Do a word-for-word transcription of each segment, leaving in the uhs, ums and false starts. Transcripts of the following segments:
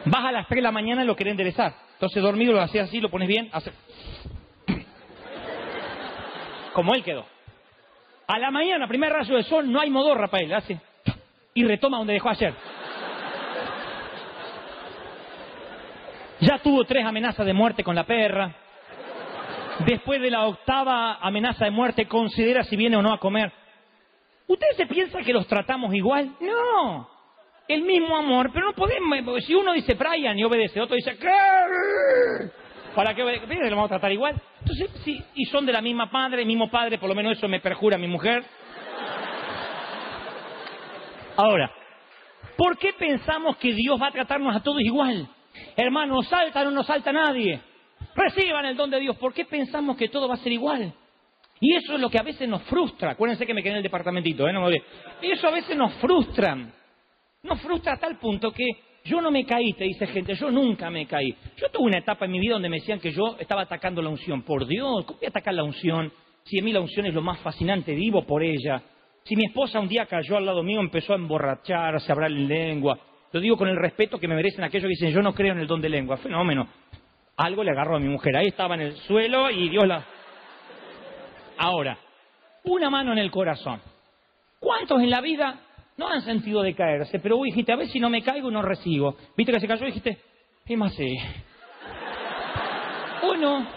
Vas a las tres de la mañana y lo querés enderezar. Entonces dormido lo haces así, lo pones bien, hace... como él quedó. A la mañana, primer rayo de sol, no hay modorra para él, hace... y retoma donde dejó ayer. Ya tuvo tres amenazas de muerte con la perra. Después de la octava amenaza de muerte, considera si viene o no a comer. ¿Ustedes se piensan que los tratamos igual? No. El mismo amor, pero no podemos... Si uno dice Brian y obedece, otro dice... ¿Para qué obedece? ¿Lo vamos a tratar igual? Entonces, sí, y son de la misma madre, el mismo padre, por lo menos eso me perjura mi mujer. Ahora, ¿por qué pensamos que Dios va a tratarnos a todos igual? Hermano, salta, no nos salta nadie. Reciban el don de Dios. ¿Por qué pensamos que todo va a ser igual? Y eso es lo que a veces nos frustra. Acuérdense que me quedé en el departamentito, ¿eh? No me olvidé. Eso a veces nos frustra. Nos frustra a tal punto que yo no me caí, te dice gente. Yo nunca me caí. Yo tuve una etapa en mi vida donde me decían que yo estaba atacando la unción. Por Dios, ¿cómo voy a atacar la unción? Si en mí la unción es lo más fascinante, vivo por ella. Si mi esposa un día cayó al lado mío, empezó a emborracharse, a hablar en lengua. Lo digo con el respeto que me merecen aquellos que dicen, yo no creo en el don de lengua. Fenómeno. Algo le agarró a mi mujer. Ahí estaba en el suelo y Dios la... Ahora, una mano en el corazón. ¿Cuántos en la vida no han sentido de caerse? Pero vos dijiste, a ver si no me caigo, no recibo. ¿Viste que se cayó y dijiste, ¿qué más sé? Uno.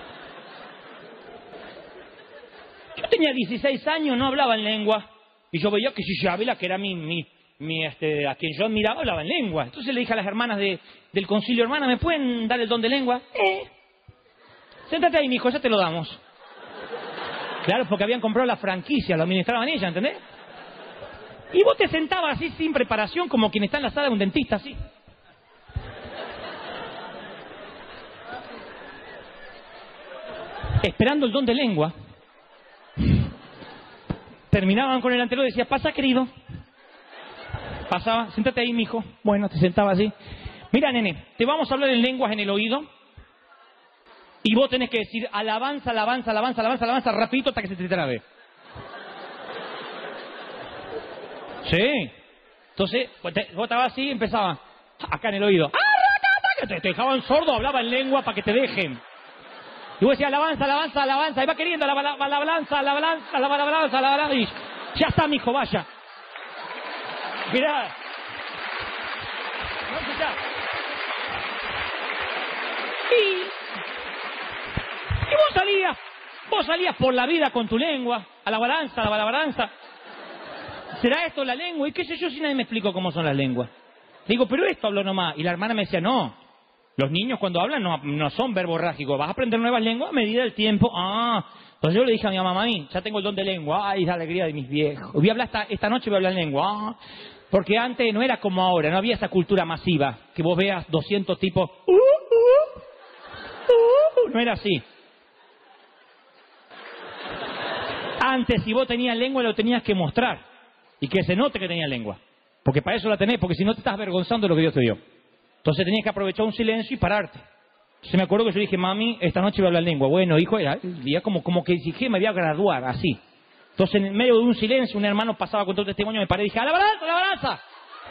Yo tenía dieciséis años, no hablaba en lengua. Y yo veía que si Yabela, que era mi, mi, mi, este, a quien yo admiraba, hablaba en lengua. Entonces le dije a las hermanas de, del concilio, hermana, ¿me pueden dar el don de lengua? Eh. Séntate ahí, mijo, ya te lo damos. Claro, porque habían comprado la franquicia, lo administraban ella, ¿entendés? Y vos te sentabas así sin preparación, como quien está en la sala de un dentista, así. Esperando el don de lengua. Terminaban con el anterior y decía, pasa, querido. Pasaba, siéntate ahí, mijo. Bueno, te sentaba así. Mira, nene, te vamos a hablar en lenguas en el oído. Y vos tenés que decir alabanza, alabanza, alabanza, alabanza, alabanza, rapidito hasta que se te trabe. Sí. Entonces, vos estabas así y empezaba acá en el oído. Que te, te dejaban sordo, hablaba en lengua para que te dejen. Y vos decías alabanza, alabanza, alabanza. Y va queriendo la balanza, la balanza, la balanza, la balanza. Y ya está, mijo, vaya. Mirá. No escuchá. Y... Y vos salías, vos salías por la vida con tu lengua, a la balanza, a la balanza. ¿Será esto la lengua? Y qué sé yo si nadie me explicó cómo son las lenguas. Digo, pero esto hablo nomás. Y la hermana me decía, no, los niños cuando hablan no, no son verborrágicos. Vas a aprender nuevas lenguas a medida del tiempo. Ah, entonces yo le dije a mi mamá, mami, ya tengo el don de lengua. Ay, la alegría de mis viejos. Voy a hablar esta, esta noche voy a hablar lengua. Ah, porque antes no era como ahora, no había esa cultura masiva. Que vos veas doscientos tipos. Uh, uh, uh, no era así. Antes, si vos tenías lengua, lo tenías que mostrar. Y que se note que tenías lengua. Porque para eso la tenés, porque si no te estás avergonzando de lo que Dios te dio. Entonces tenías que aprovechar un silencio y pararte. Entonces me acuerdo que yo dije, mami, esta noche voy a hablar lengua. Bueno, hijo, era el día como, como que dije, me voy a graduar, así. Entonces en medio de un silencio, un hermano pasaba con todo el testimonio, me paré y dije, ¡a la balanza, a la balanza!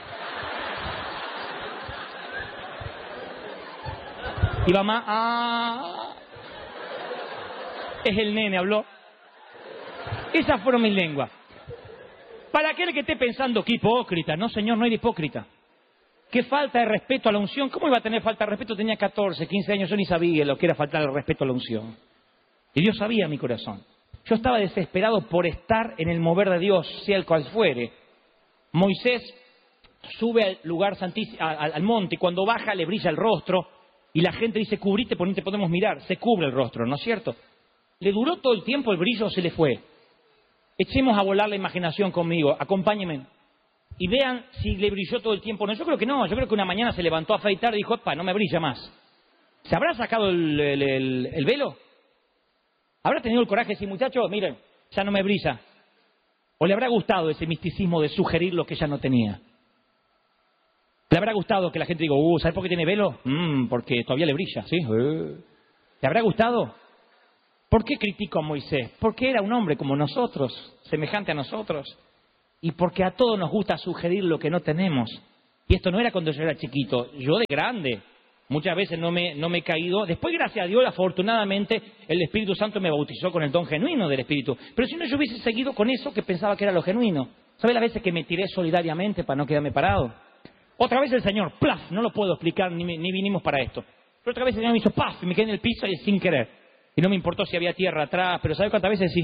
Y mamá, ¡ah! Es el nene, habló. Esas fueron mis lenguas. Para aquel que esté pensando, qué hipócrita. No, señor, no era hipócrita. Qué falta de respeto a la unción. ¿Cómo iba a tener falta de respeto? Tenía catorce, quince años, yo ni sabía lo que era faltar el respeto a la unción. Y Dios sabía mi corazón. Yo estaba desesperado por estar en el mover de Dios, sea el cual fuere. Moisés sube al lugar santísimo, al, al monte, y cuando baja le brilla el rostro, y la gente dice, cubrite, por no te podemos mirar. Se cubre el rostro, ¿no es cierto? Le duró todo el tiempo, el brillo se le fue. Echemos a volar la imaginación conmigo, acompáñenme. Y vean si le brilló todo el tiempo. No, yo creo que no, yo creo que una mañana se levantó a afeitar y dijo, epa, no me brilla más. ¿Se habrá sacado el, el, el, el velo? ¿Habrá tenido el coraje de decir, muchachos, miren, ya no me brilla? ¿O le habrá gustado ese misticismo de sugerir lo que ella no tenía? ¿Le habrá gustado que la gente diga, uh, ¿sabes por qué tiene velo? Mm, porque todavía le brilla, ¿sí? Uh. ¿Le habrá gustado? ¿Por qué critico a Moisés? Porque era un hombre como nosotros, semejante a nosotros. Y porque a todos nos gusta sugerir lo que no tenemos. Y esto no era cuando yo era chiquito, yo de grande. Muchas veces no me, no me he caído. Después, gracias a Dios, afortunadamente, el Espíritu Santo me bautizó con el don genuino del Espíritu. Pero si no, yo hubiese seguido con eso que pensaba que era lo genuino. ¿Sabes las veces que me tiré solidariamente para no quedarme parado? Otra vez el Señor, plaf, no lo puedo explicar, ni, ni vinimos para esto. Pero otra vez el Señor me hizo paf, y me quedé en el piso y sin querer. Y no me importó si había tierra atrás, pero ¿sabes cuántas veces sí?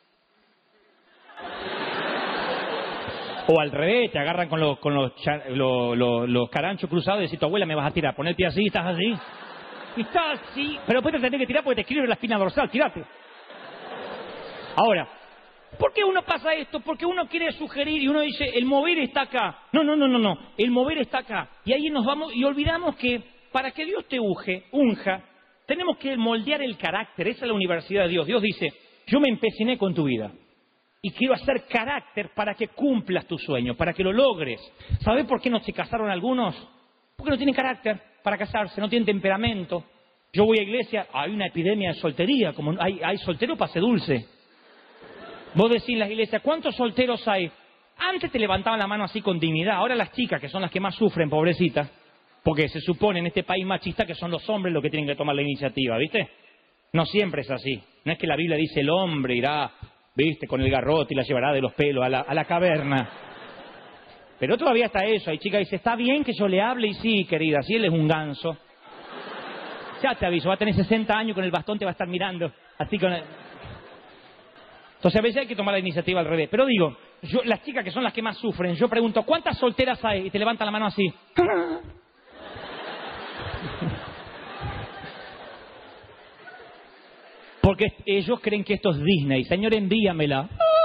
O al revés, te agarran con los, con los, los, los, los caranchos cruzados y decís, tu abuela me vas a tirar, pon el pie así, estás así. Y estás así, pero después te tenés que tirar porque te escribe la espina dorsal, tirate. Ahora, ¿por qué uno pasa esto? Porque uno quiere sugerir y uno dice, el mover está acá. No, no, no, no, no, el mover está acá. Y ahí nos vamos y olvidamos que para que Dios te unge, unja, tenemos que moldear el carácter. Esa es la universidad de Dios. Dios dice, yo me empeciné con tu vida. Y quiero hacer carácter para que cumplas tu sueño, para que lo logres. ¿Sabes por qué no se casaron algunos? Porque no tienen carácter para casarse, no tienen temperamento. Yo voy a iglesia, hay una epidemia de soltería, como hay, hay soltero pase dulce. Vos decís en las iglesias, ¿cuántos solteros hay? Antes te levantaban la mano así con dignidad, ahora las chicas, que son las que más sufren, pobrecitas, porque se supone en este país machista que son los hombres los que tienen que tomar la iniciativa, ¿viste? No siempre es así. No es que la Biblia dice el hombre irá... ¿Viste? Con el garrote y la llevará de los pelos a la, a la caverna. Pero todavía está eso. Hay chicas que dicen, está bien que yo le hable. Y sí, querida, si él es un ganso. Ya te aviso, va a tener sesenta años con el bastón, te va a estar mirando. Así con el... Entonces a veces hay que tomar la iniciativa al revés. Pero digo, yo, las chicas que son las que más sufren, yo pregunto, ¿cuántas solteras hay? Y te levantan la mano así. Porque ellos creen que esto es Disney. Señor, envíamela.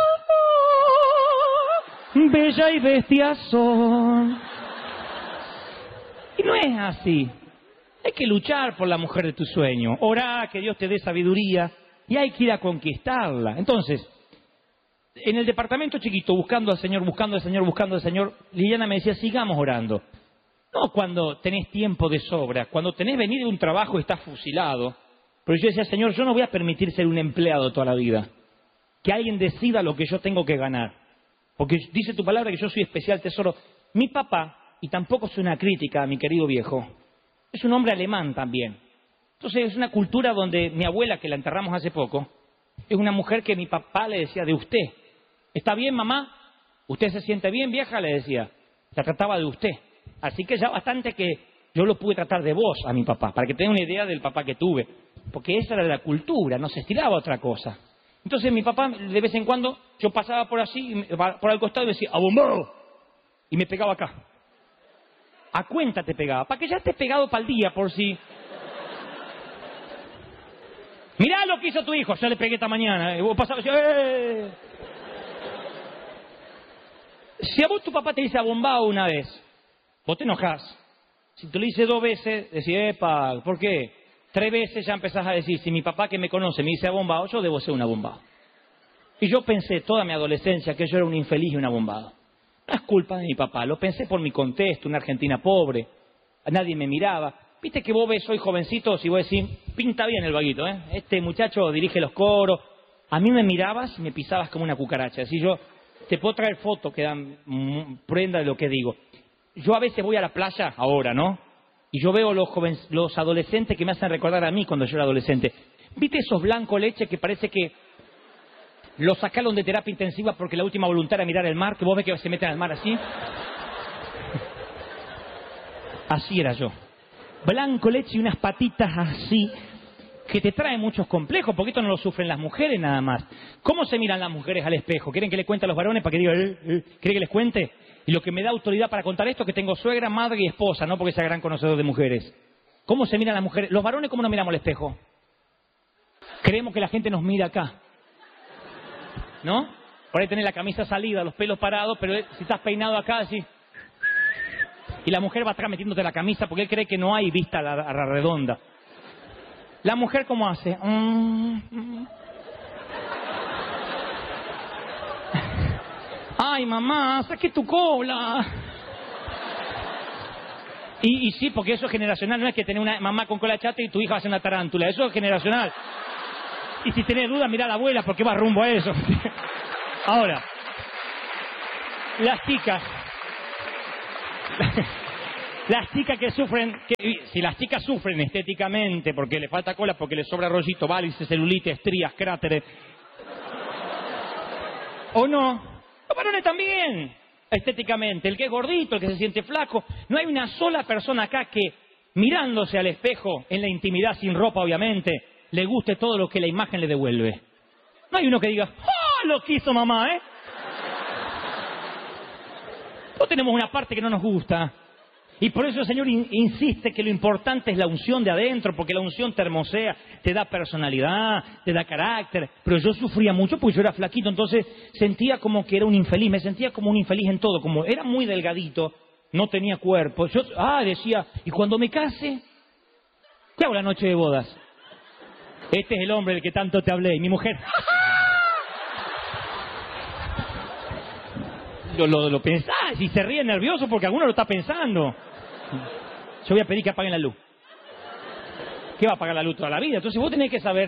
Bella y bestia son. Y no es así. Hay que luchar por la mujer de tu sueño. Orá, que Dios te dé sabiduría. Y hay que ir a conquistarla. Entonces, en el departamento chiquito, buscando al Señor, buscando al Señor, buscando al Señor, Liliana me decía, sigamos orando. No cuando tenés tiempo de sobra. Cuando tenés venir de un trabajo y estás fusilado. Pero yo decía, Señor, yo no voy a permitir ser un empleado toda la vida. Que alguien decida lo que yo tengo que ganar. Porque dice tu palabra que yo soy especial tesoro. Mi papá, y tampoco es una crítica a mi querido viejo, es un hombre alemán también. Entonces es una cultura donde mi abuela, que la enterramos hace poco, es una mujer que mi papá le decía de usted. ¿Está bien, mamá? ¿Usted se siente bien, vieja? Le decía. La trataba de usted. Así que ya bastante que yo lo pude tratar de vos a mi papá, para que tenga una idea del papá que tuve. Porque esa era la cultura, no se estiraba otra cosa. Entonces mi papá, de vez en cuando, yo pasaba por así, por al costado y me decía, ¡abombado! Y me pegaba acá. A cuenta te pegaba, para que ya estés pegado para el día, por si... Mirá lo que hizo tu hijo, yo le pegué esta mañana. Y vos pasabas y ¡eh! Si a vos tu papá te dice abombado una vez, vos te enojás. Si te lo dice dos veces, decís, epa, ¿por qué? Tres veces ya empezás a decir, si mi papá que me conoce me dice abombado, yo debo ser un abombado. Y yo pensé toda mi adolescencia que yo era un infeliz y un abombado. No es culpa de mi papá, lo pensé por mi contexto, una Argentina pobre, a nadie me miraba. Viste que vos ves, soy jovencito, si vos decís, pinta bien el vaguito, ¿eh? Este muchacho dirige los coros. A mí me mirabas y me pisabas como una cucaracha. Así yo, te puedo traer fotos que dan mm, prenda de lo que digo. Yo a veces voy a la playa, ahora, ¿no? Y yo veo los jóvenes, los adolescentes que me hacen recordar a mí cuando yo era adolescente. ¿Viste esos blanco leche que parece que los sacaron de terapia intensiva porque la última voluntad era mirar el mar, que vos ves que se meten al mar así? Así era yo. Blanco leche y unas patitas así, que te traen muchos complejos, porque esto no lo sufren las mujeres nada más. ¿Cómo se miran las mujeres al espejo? ¿Quieren que les cuente a los varones para que digan, eh, eh? ¿Quieren que les cuente? Y lo que me da autoridad para contar esto es que tengo suegra, madre y esposa, no porque sea gran conocedor de mujeres. ¿Cómo se miran las mujeres? Los varones, ¿cómo nos miramos al espejo? Creemos que la gente nos mira acá, ¿no? Por ahí tenés la camisa salida, los pelos parados, pero si estás peinado acá, así... Y la mujer va atrás metiéndote la camisa porque él cree que no hay vista a la, a la redonda. La mujer, ¿cómo hace? Mm, mm. Ay, mamá, saqué tu cola. Y, y sí, porque eso es generacional. No es que tenés una mamá con cola chata y tu hija va a ser una tarántula. Eso es generacional. Y si tenés dudas, mirá a la abuela porque va rumbo a eso. Ahora, las chicas... Las chicas que sufren, que, si las chicas sufren estéticamente porque le falta cola, porque le sobra rollito, varices, celulitis, estrías, cráteres, o no, los varones también, estéticamente. El que es gordito, el que se siente flaco, no hay una sola persona acá que, mirándose al espejo, en la intimidad, sin ropa obviamente, le guste todo lo que la imagen le devuelve. No hay uno que diga, ¡oh, lo quiso mamá, eh! Todos tenemos una parte que no nos gusta. Y por eso el Señor in- insiste que lo importante es la unción de adentro, porque la unción te hermosea, te da personalidad, te da carácter. Pero yo sufría mucho porque yo era flaquito, entonces sentía como que era un infeliz, me sentía como un infeliz en todo, como era muy delgadito, no tenía cuerpo. Yo, ah, decía, ¿y cuando me case? ¿Qué hago la noche de bodas? Este es el hombre del que tanto te hablé, y mi mujer... Lo, lo, lo pensás y se ríe nervioso porque alguno lo está pensando. Yo voy a pedir que apaguen la luz. ¿Qué va a apagar la luz toda la vida? Entonces vos tenés que saber.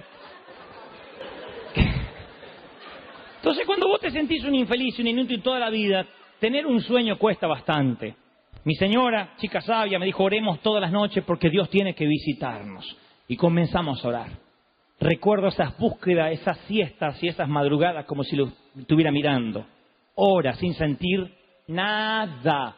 Entonces cuando vos te sentís un infeliz, un inútil toda la vida, tener un sueño cuesta bastante. Mi señora, chica sabia, me dijo, oremos todas las noches porque Dios tiene que visitarnos. Y comenzamos a orar. Recuerdo esas búsquedas, esas siestas y esas madrugadas como si lo estuviera mirando. Horas sin sentir nada,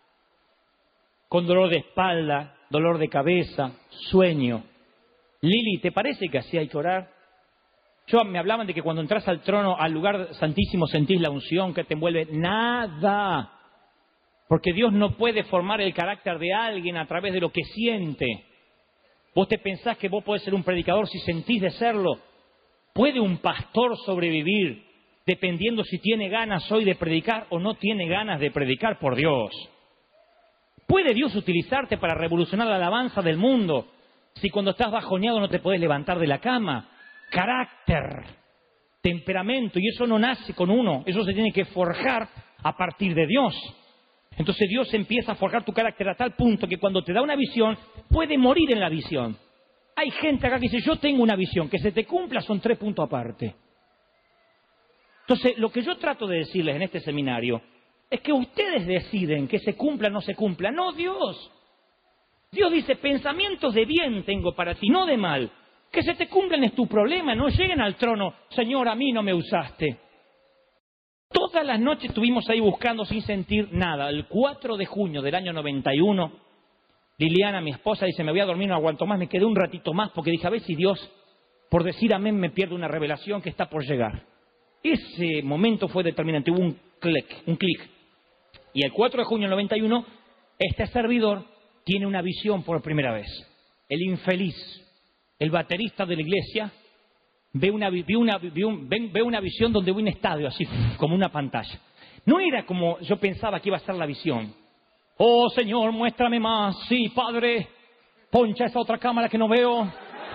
con dolor de espalda, dolor de cabeza, sueño. Lili, ¿te parece que así hay que orar? Yo me hablaban de que cuando entras al trono, al lugar santísimo, sentís la unción que te envuelve. Nada, porque Dios no puede formar el carácter de alguien a través de lo que siente. Vos te pensás que vos podés ser un predicador si sentís de serlo. ¿Puede un pastor sobrevivir dependiendo si tiene ganas hoy de predicar o no tiene ganas de predicar? Por Dios? ¿Puede Dios utilizarte para revolucionar la alabanza del mundo si cuando estás bajoneado no te podés levantar de la cama? Carácter, temperamento, y eso no nace con uno, eso se tiene que forjar a partir de Dios. Entonces Dios empieza a forjar tu carácter a tal punto que cuando te da una visión, puede morir en la visión. Hay gente acá que dice, yo tengo una visión, que se te cumpla son tres puntos aparte. Entonces, lo que yo trato de decirles en este seminario es que ustedes deciden que se cumpla o no se cumpla, no Dios. Dios dice, pensamientos de bien tengo para ti, no de mal. Que se te cumplan es tu problema, no lleguen al trono, Señor, a mí no me usaste. Todas las noches estuvimos ahí buscando sin sentir nada. El cuatro de junio del año noventa y uno, Liliana, mi esposa, dice, me voy a dormir, no aguanto más, me quedé un ratito más porque dije, a ver si Dios, por decir amén, me pierde una revelación que está por llegar. Ese momento fue determinante, hubo un clic, un clic. Y el cuatro de junio del noventa y uno, este servidor tiene una visión por primera vez. El infeliz, el baterista de la iglesia, ve una, ve una, ve un, ve, ve una visión donde ve un estadio, así como una pantalla. No era como yo pensaba que iba a ser la visión. Oh, Señor, muéstrame más. Sí, Padre, poncha esa otra cámara que no veo.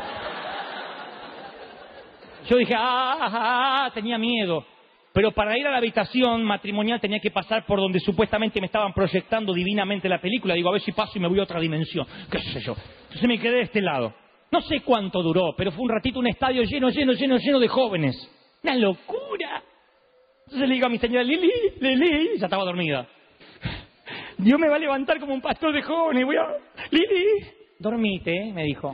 Yo dije, ah, ah, ah, tenía miedo. Pero para ir a la habitación matrimonial tenía que pasar por donde supuestamente me estaban proyectando divinamente la película. Digo, a ver si paso y me voy a otra dimensión. ¿Qué sé yo? Entonces me quedé de este lado. No sé cuánto duró, pero fue un ratito un estadio lleno, lleno, lleno, lleno de jóvenes. ¡Una locura! Entonces le digo a mi señora, Lili, Lili, ya estaba dormida. Dios me va a levantar como un pastor de jóvenes. Voy a... Lili, dormite, me dijo.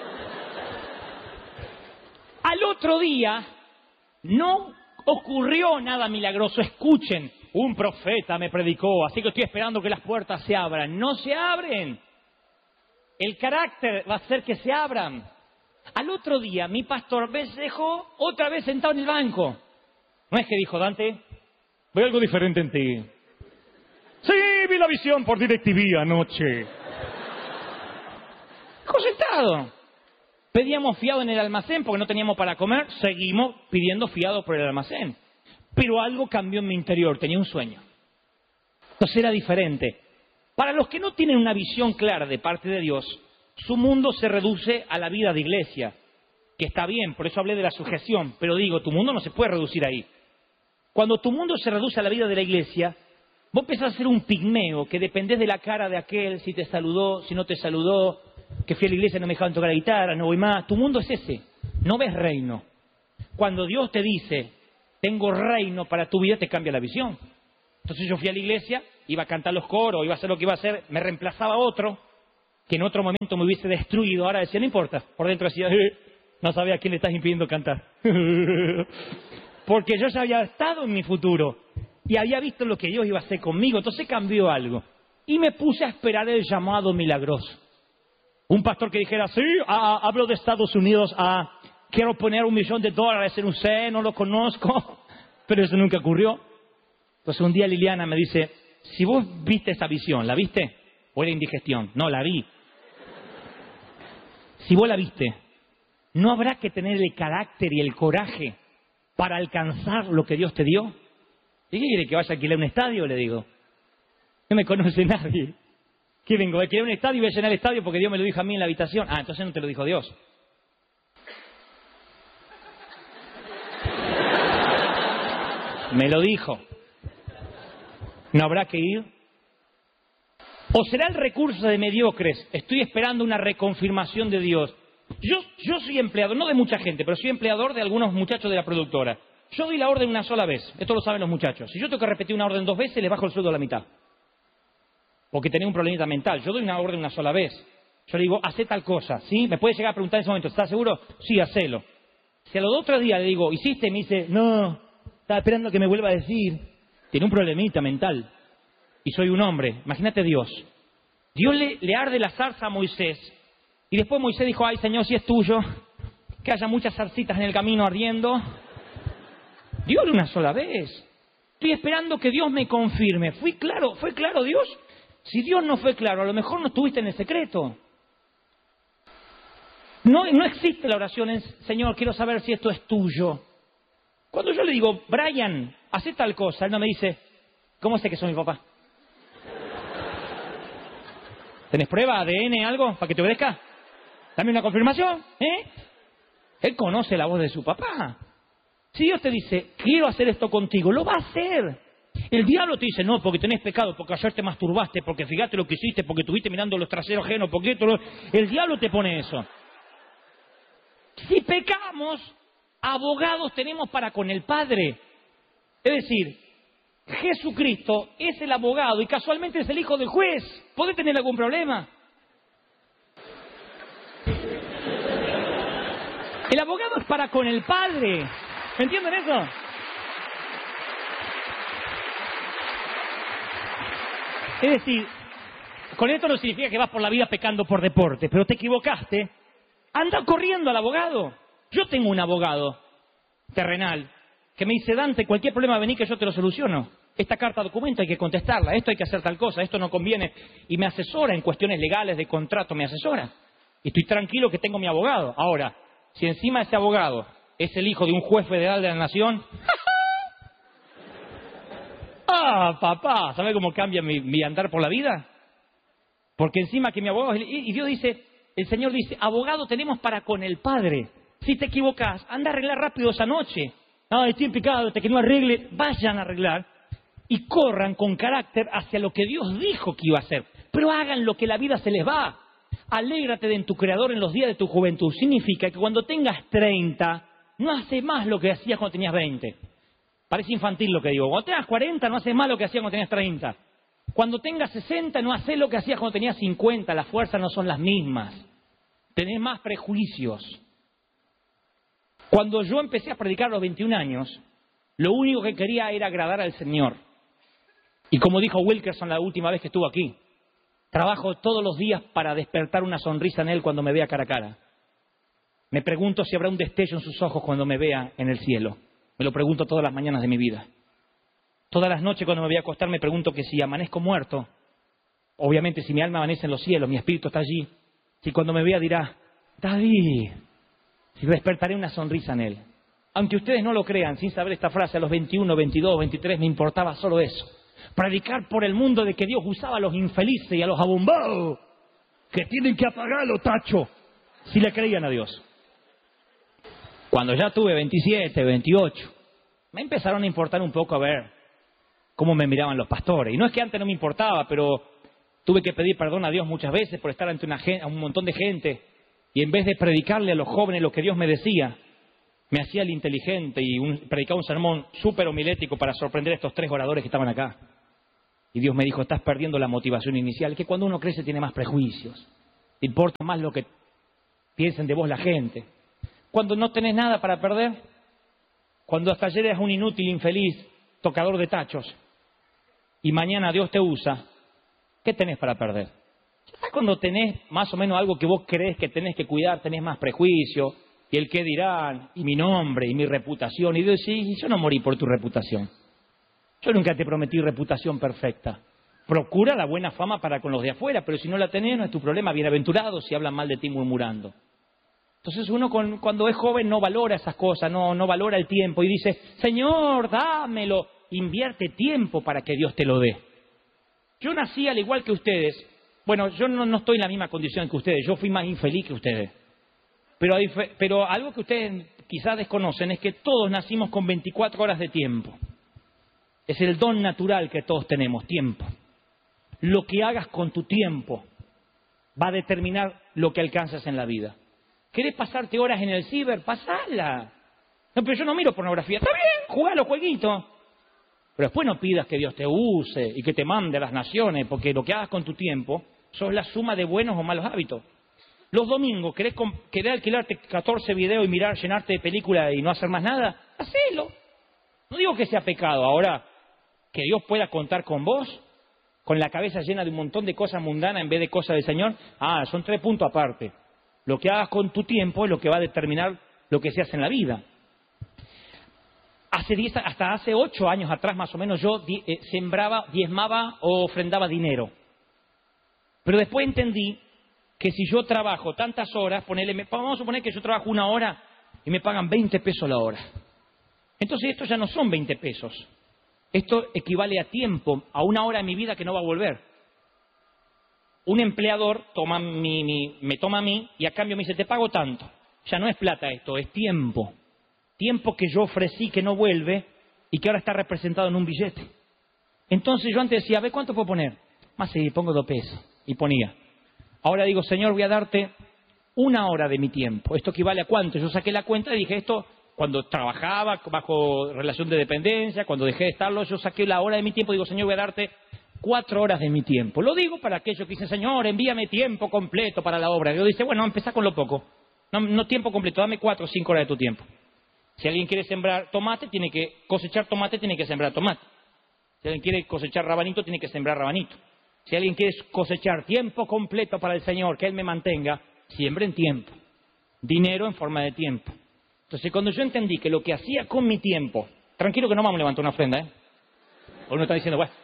Al otro día, no ocurrió nada milagroso. Escuchen, un profeta me predicó, así que estoy esperando que las puertas se abran. No se abren. El carácter va a hacer que se abran. Al otro día, mi pastor me dejó otra vez sentado en el banco. No es que dijo, Dante, veo algo diferente en ti. Sí, vi la visión por DirecTV anoche. Sentado. Pedíamos fiado en el almacén porque no teníamos para comer. Seguimos pidiendo fiado por el almacén. Pero algo cambió en mi interior. Tenía un sueño. Entonces era diferente. Para los que no tienen una visión clara de parte de Dios, su mundo se reduce a la vida de iglesia. Que está bien, por eso hablé de la sujeción. Pero digo, tu mundo no se puede reducir ahí. Cuando tu mundo se reduce a la vida de la iglesia, vos empezás a ser un pigmeo, que dependés de la cara de aquel, si te saludó, si no te saludó, que fui a la iglesia y no me dejaban tocar la guitarra, no voy más. Tu mundo es ese, no ves reino. Cuando Dios te dice, tengo reino para tu vida, te cambia la visión. Entonces yo fui a la iglesia iba a cantar los coros, iba a hacer lo que iba a hacer, me reemplazaba otro que en otro momento me hubiese destruido. Ahora decía, no importa. Por dentro decía, eh, no sabía a quién le estás impidiendo cantar. Porque yo ya había estado en mi futuro y había visto lo que Dios iba a hacer conmigo. Entonces cambió algo. Y me puse a esperar el llamado milagroso. Un pastor que dijera, sí, ah, hablo de Estados Unidos, ah, quiero poner un millón de dólares en usted, no lo conozco. Pero eso nunca ocurrió. Entonces un día Liliana me dice, si vos viste esa visión, ¿la viste? ¿O era indigestión? No, la vi. Si vos la viste, ¿no habrá que tener el carácter y el coraje para alcanzar lo que Dios te dio? ¿Y qué quiere, que vaya a alquilar un estadio? Le digo. No me conoce nadie. ¿Qué vengo? ¿A alquilar un estadio y voy a llenar el estadio porque Dios me lo dijo a mí en la habitación? Ah, entonces no te lo dijo Dios. Me lo dijo. ¿No habrá que ir? ¿O será el recurso de mediocres? Estoy esperando una reconfirmación de Dios. Yo, yo soy empleador, no de mucha gente, pero soy empleador de algunos muchachos de la productora. Yo doy la orden una sola vez. Esto lo saben los muchachos. Si yo tengo que repetir una orden dos veces, les bajo el sueldo a la mitad. Porque tenía un problemita mental. Yo doy una orden una sola vez. Yo le digo, hacé tal cosa, ¿sí? Me puede llegar a preguntar en ese momento, ¿estás seguro? Sí, hacelo. Si a los otros días le digo, ¿hiciste? Me dice, no, estaba esperando que me vuelva a decir. Tiene un problemita mental. Y soy un hombre. Imagínate Dios. Dios le, le arde la zarza a Moisés. Y después Moisés dijo, ay Señor, si es tuyo, que haya muchas zarcitas en el camino ardiendo. Dios una sola vez. Estoy esperando que Dios me confirme. ¿Fui claro? ¿Fue claro Dios? Si Dios no fue claro, a lo mejor no estuviste en el secreto. No, no existe la oración en, Señor, quiero saber si esto es tuyo. Cuando yo le digo, Brian, haz tal cosa, él no me dice, ¿cómo sé que soy mi papá? ¿Tenés prueba, A D N, algo, para que te obedezca? Dame una confirmación, ¿eh? Él conoce la voz de su papá. Si Dios te dice, quiero hacer esto contigo, lo va a hacer. El diablo te dice, no, porque tenés pecado, porque ayer te masturbaste, porque fíjate lo que hiciste, porque estuviste mirando los traseros ajenos, porque esto... Lo... El diablo te pone eso. Si pecamos, abogados tenemos para con el Padre. Es decir, Jesucristo es el abogado y casualmente es el hijo del juez. ¿Puede tener algún problema? El abogado es para con el Padre. ¿Me entienden eso? Es decir, con esto no significa que vas por la vida pecando por deporte, pero te equivocaste. Anda corriendo al abogado. Yo tengo un abogado terrenal que me dice, Dante, cualquier problema vení que yo te lo soluciono. Esta carta documento hay que contestarla, esto hay que hacer tal cosa, esto no conviene. Y me asesora en cuestiones legales de contrato, me asesora. Y estoy tranquilo que tengo mi abogado. Ahora, si encima ese abogado es el hijo de un juez federal de la nación... ¡Ah, papá! ¿Sabe cómo cambia mi, mi andar por la vida? Porque encima que mi abogado... Y Dios dice, el Señor dice, abogado tenemos para con el Padre. Si te equivocas, anda a arreglar rápido esa noche. Ah, estoy en pecado, hasta que no arregle, vayan a arreglar. Y corran con carácter hacia lo que Dios dijo que iba a hacer. Pero hagan lo que la vida se les va. Alégrate de en tu Creador en los días de tu juventud. Significa que cuando tengas treinta, no haces más lo que hacías cuando tenías veinte. Parece infantil lo que digo. Cuando tengas cuarenta, no haces más lo que hacías cuando tenías treinta. Cuando tengas sesenta, no haces lo que hacías cuando tenías cincuenta. Las fuerzas no son las mismas. Tenés más prejuicios. Cuando yo empecé a predicar a los veintiún años, lo único que quería era agradar al Señor. Y como dijo Wilkerson la última vez que estuvo aquí, trabajo todos los días para despertar una sonrisa en Él cuando me vea cara a cara. Me pregunto si habrá un destello en sus ojos cuando me vea en el cielo. Me lo pregunto todas las mañanas de mi vida. Todas las noches cuando me voy a acostar me pregunto que si amanezco muerto, obviamente si mi alma amanece en los cielos, mi espíritu está allí, si cuando me vea dirá, David, si despertaré una sonrisa en Él. Aunque ustedes no lo crean, sin saber esta frase, a los veintiuno, veintidós, veintitrés me importaba solo eso. Predicar por el mundo de que Dios usaba a los infelices y a los abombados, que tienen que apagarlo, tacho, si le creían a Dios. Cuando ya tuve veintisiete, veintiocho, me empezaron a importar un poco a ver cómo me miraban los pastores. Y no es que antes no me importaba, pero tuve que pedir perdón a Dios muchas veces por estar ante una, un montón de gente. Y en vez de predicarle a los jóvenes lo que Dios me decía, me hacía el inteligente y un, predicaba un sermón súper homilético para sorprender a estos tres oradores que estaban acá. Y Dios me dijo, estás perdiendo la motivación inicial, que cuando uno crece tiene más prejuicios. Te importa más lo que piensen de vos la gente. Cuando no tenés nada para perder, cuando hasta ayer eras un inútil, infeliz, tocador de tachos, y mañana Dios te usa, ¿qué tenés para perder? Ya cuando tenés más o menos algo que vos creés que tenés que cuidar, tenés más prejuicio, y el qué dirán, y mi nombre, y mi reputación, y Dios dice, yo no morí por tu reputación. Yo nunca te prometí reputación perfecta. Procura la buena fama para con los de afuera, pero si no la tenés, no es tu problema. Bienaventurado si hablan mal de ti murmurando. Entonces uno con, cuando es joven no valora esas cosas, no, no valora el tiempo y dice, Señor, dámelo. Invierte tiempo para que Dios te lo dé. Yo nací al igual que ustedes. Bueno, yo no, no estoy en la misma condición que ustedes. Yo fui más infeliz que ustedes. Pero, pero algo que ustedes quizás desconocen es que todos nacimos con veinticuatro horas de tiempo. Es el don natural que todos tenemos, tiempo. Lo que hagas con tu tiempo va a determinar lo que alcanzas en la vida. ¿Querés pasarte horas en el ciber? Pasala. No, pero yo no miro pornografía. Está bien, jugá a los jueguitos. Pero después no pidas que Dios te use y que te mande a las naciones, porque lo que hagas con tu tiempo sos la suma de buenos o malos hábitos. Los domingos, ¿querés, querés alquilarte catorce videos y mirar, llenarte de películas y no hacer más nada? Hacelo. No digo que sea pecado. Ahora, que Dios pueda contar con vos, con la cabeza llena de un montón de cosas mundanas en vez de cosas del Señor, ah, son tres puntos aparte. Lo que hagas con tu tiempo es lo que va a determinar lo que se hace en la vida. Hace diez, hasta hace ocho años atrás más o menos yo di, eh, sembraba, diezmaba o ofrendaba dinero. Pero después entendí que si yo trabajo tantas horas, ponele, vamos a suponer que yo trabajo una hora y me pagan veinte pesos la hora. Entonces esto ya no son veinte pesos. Esto equivale a tiempo, a una hora de mi vida que no va a volver. Un empleador toma mi, mi, me toma a mí y a cambio me dice, te pago tanto. Ya no es plata esto, es tiempo. Tiempo que yo ofrecí que no vuelve y que ahora está representado en un billete. Entonces yo antes decía, a ver, ¿cuánto puedo poner? Más sí, pongo dos pesos. Y ponía. Ahora digo, Señor, voy a darte una hora de mi tiempo. ¿Esto equivale a cuánto? Yo saqué la cuenta y dije, esto, cuando trabajaba bajo relación de dependencia, cuando dejé de estarlo, yo saqué la hora de mi tiempo y digo, Señor, voy a darte cuatro horas de mi tiempo. Lo digo para aquellos que dicen, Señor, envíame tiempo completo para la obra. Yo dice, bueno, empezá con lo poco. No, no tiempo completo, dame cuatro o cinco horas de tu tiempo. Si alguien quiere sembrar tomate, tiene que cosechar tomate, tiene que sembrar tomate. Si alguien quiere cosechar rabanito, tiene que sembrar rabanito. Si alguien quiere cosechar tiempo completo para el Señor, que Él me mantenga, siembre en tiempo. Dinero en forma de tiempo. Entonces, cuando yo entendí que lo que hacía con mi tiempo, tranquilo que no vamos a levantar una ofrenda, ¿eh? O uno está diciendo, bueno,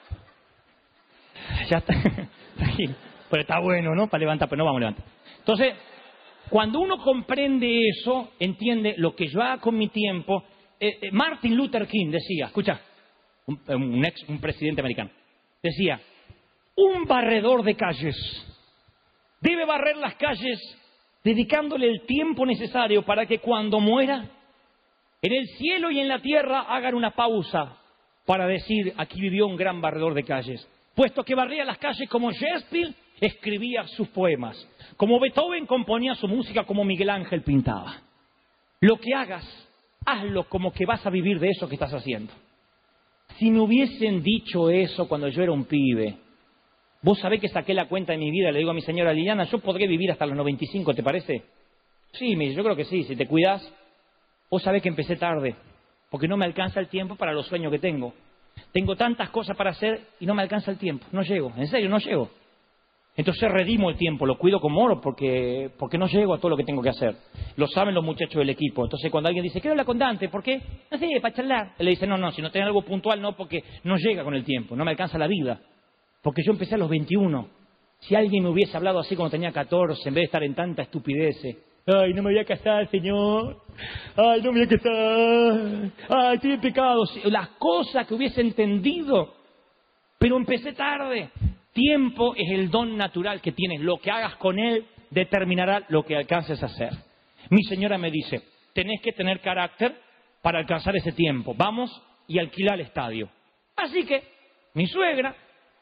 ya está, tranquilo, pero está bueno, ¿no? Para levantar, pero no vamos a levantar. Entonces, cuando uno comprende eso, entiende lo que yo hago con mi tiempo. Eh, eh, Martin Luther King decía, escucha, un, un ex, un presidente americano, decía, un barredor de calles debe barrer las calles dedicándole el tiempo necesario para que cuando muera, en el cielo y en la tierra hagan una pausa para decir, aquí vivió un gran barredor de calles, puesto que barría las calles como Shakespeare escribía sus poemas, como Beethoven componía su música, como Miguel Ángel pintaba. Lo que hagas, hazlo como que vas a vivir de eso que estás haciendo. Si me hubiesen dicho eso cuando yo era un pibe, vos sabés que saqué la cuenta de mi vida, le digo a mi señora Liliana, yo podré vivir hasta los noventa y cinco, ¿te parece? Sí, me dice, yo creo que sí, si te cuidás. Vos sabés que empecé tarde, porque no me alcanza el tiempo para los sueños que tengo. Tengo tantas cosas para hacer y no me alcanza el tiempo, no llego, en serio, no llego. Entonces redimo el tiempo, lo cuido como oro porque, porque no llego a todo lo que tengo que hacer. Lo saben los muchachos del equipo. Entonces cuando alguien dice, quiero hablar con Dante, ¿por qué? No sé, para charlar. Él le dice, no, no, si no tenés algo puntual, no, porque no llega con el tiempo, no me alcanza la vida. Porque yo empecé a los veintiuno. Si alguien me hubiese hablado así cuando tenía catorce, en vez de estar en tanta estupidez, ay, no me voy a casar, Señor. Ay, no me voy a casar. Ay, estoy en pecado. Las cosas que hubiese entendido, pero empecé tarde. Tiempo es el don natural que tienes. Lo que hagas con él determinará lo que alcances a hacer. Mi señora me dice, tenés que tener carácter para alcanzar ese tiempo. Vamos y alquila el estadio. Así que, mi suegra,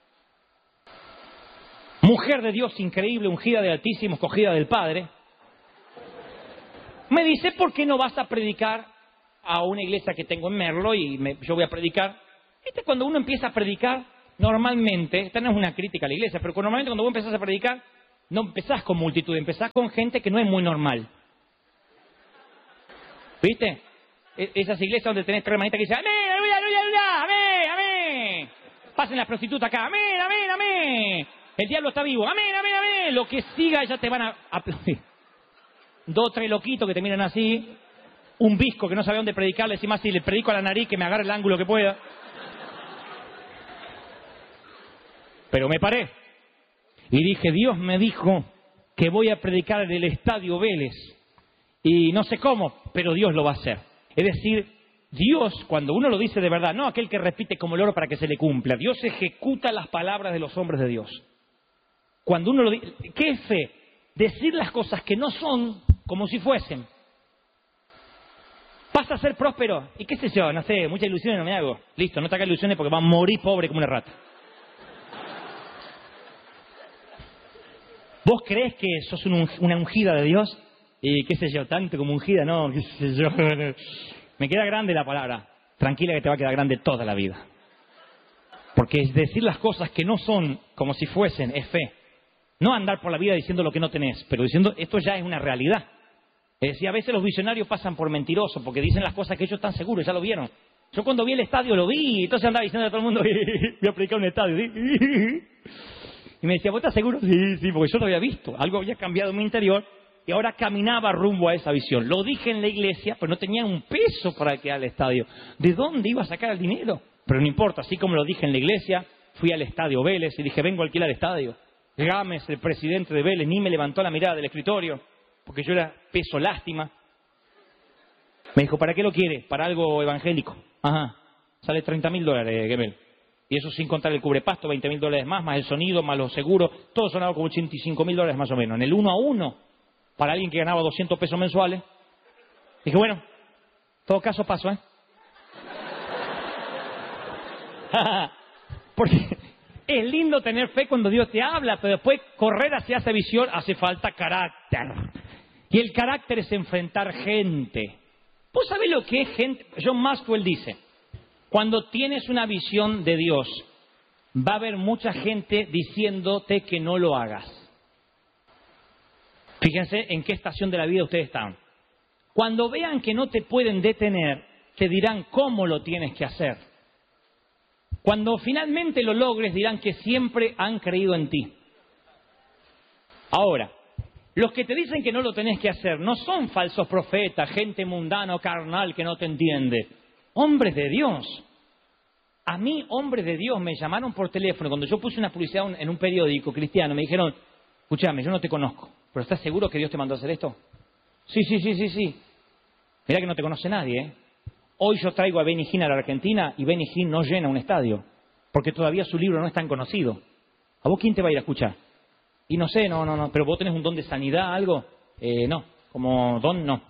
mujer de Dios increíble, ungida de Altísimo, escogida del Padre, me dice, ¿por qué no vas a predicar a una iglesia que tengo en Merlo? Y me, yo voy a predicar. ¿Viste? Cuando uno empieza a predicar, normalmente, esta no es una crítica a la iglesia, pero normalmente cuando vos empezás a predicar, no empezás con multitud, empezás con gente que no es muy normal. ¿Viste? Esas iglesias donde tenés tres hermanitas que dicen, amén, aleluya, aleluya, aleluya, amén, amén. Pasen las prostitutas acá, amén, amén, amén. El diablo está vivo, amén, amén, amén. Lo que siga, ya te van a aplaudir. Dos o tres loquitos que te miran así, un visco que no sabe dónde predicar, le decimos así, le predico a la nariz que me agarre el ángulo que pueda. Pero me paré y dije, Dios me dijo que voy a predicar en el Estadio Vélez. Y no sé cómo, pero Dios lo va a hacer. Es decir, Dios, cuando uno lo dice de verdad, no aquel que repite como el oro para que se le cumpla, Dios ejecuta las palabras de los hombres de Dios. Cuando uno lo dice, ¿qué es fe? Decir las cosas que no son como si fuesen. Pasa a ser próspero. ¿Y qué sé yo? No sé, muchas ilusiones no me hago. Listo, no te hagas ilusiones porque va a morir pobre como una rata. ¿Vos creés que sos un, una ungida de Dios? Y qué sé yo, tanto como ungida, no, qué sé yo. Me queda grande la palabra. Tranquila que te va a quedar grande toda la vida. Porque es decir las cosas que no son como si fuesen, es fe. No andar por la vida diciendo lo que no tenés, pero diciendo esto ya es una realidad. Es decir, a veces los visionarios pasan por mentirosos porque dicen las cosas que ellos están seguros, ya lo vieron. Yo cuando vi el estadio lo vi, y entonces andaba diciendo a todo el mundo, voy a predicar un estadio. ¿Sí? Y me decía, ¿vos estás seguro? Sí, sí, porque yo lo había visto. Algo había cambiado en mi interior y ahora caminaba rumbo a esa visión. Lo dije en la iglesia, pero no tenía un peso para quedar al estadio. ¿De dónde iba a sacar el dinero? Pero no importa, así como lo dije en la iglesia, fui al Estadio Vélez y dije, vengo a alquilar el estadio. Gámez, el presidente de Vélez, ni me levantó la mirada del escritorio, porque yo era peso lástima. Me dijo, ¿para qué lo quiere? Para algo evangélico. Ajá, sale treinta mil dólares, Gebel. Y eso sin contar el cubrepasto, veinte mil dólares más, más el sonido, más los seguros. Todo sonaba como ochenta y cinco mil dólares más o menos. En el uno a uno, para alguien que ganaba doscientos pesos mensuales. Dije, bueno, en todo caso paso, ¿eh? Porque es lindo tener fe cuando Dios te habla, pero después correr hacia esa visión hace falta carácter. Y el carácter es enfrentar gente. ¿Vos sabés lo que es gente? John Maxwell dice, cuando tienes una visión de Dios, va a haber mucha gente diciéndote que no lo hagas. Fíjense en qué estación de la vida ustedes están. Cuando vean que no te pueden detener, te dirán cómo lo tienes que hacer. Cuando finalmente lo logres, dirán que siempre han creído en ti. Ahora, los que te dicen que no lo tenés que hacer no son falsos profetas, gente mundana o carnal que no te entiende. Hombres de Dios. A mí, hombres de Dios, me llamaron por teléfono. Cuando yo puse una publicidad en un periódico cristiano, me dijeron, escúchame, yo no te conozco, pero ¿estás seguro que Dios te mandó a hacer esto? Sí, sí, sí, sí, sí. Mirá que no te conoce nadie, ¿eh? Hoy yo traigo a Benny Hinn a la Argentina y Benny Hinn no llena un estadio, porque todavía su libro no es tan conocido. ¿A vos quién te va a ir a escuchar? Y no sé, no, no, no, pero vos tenés un don de sanidad, algo. Eh, no, como don, no.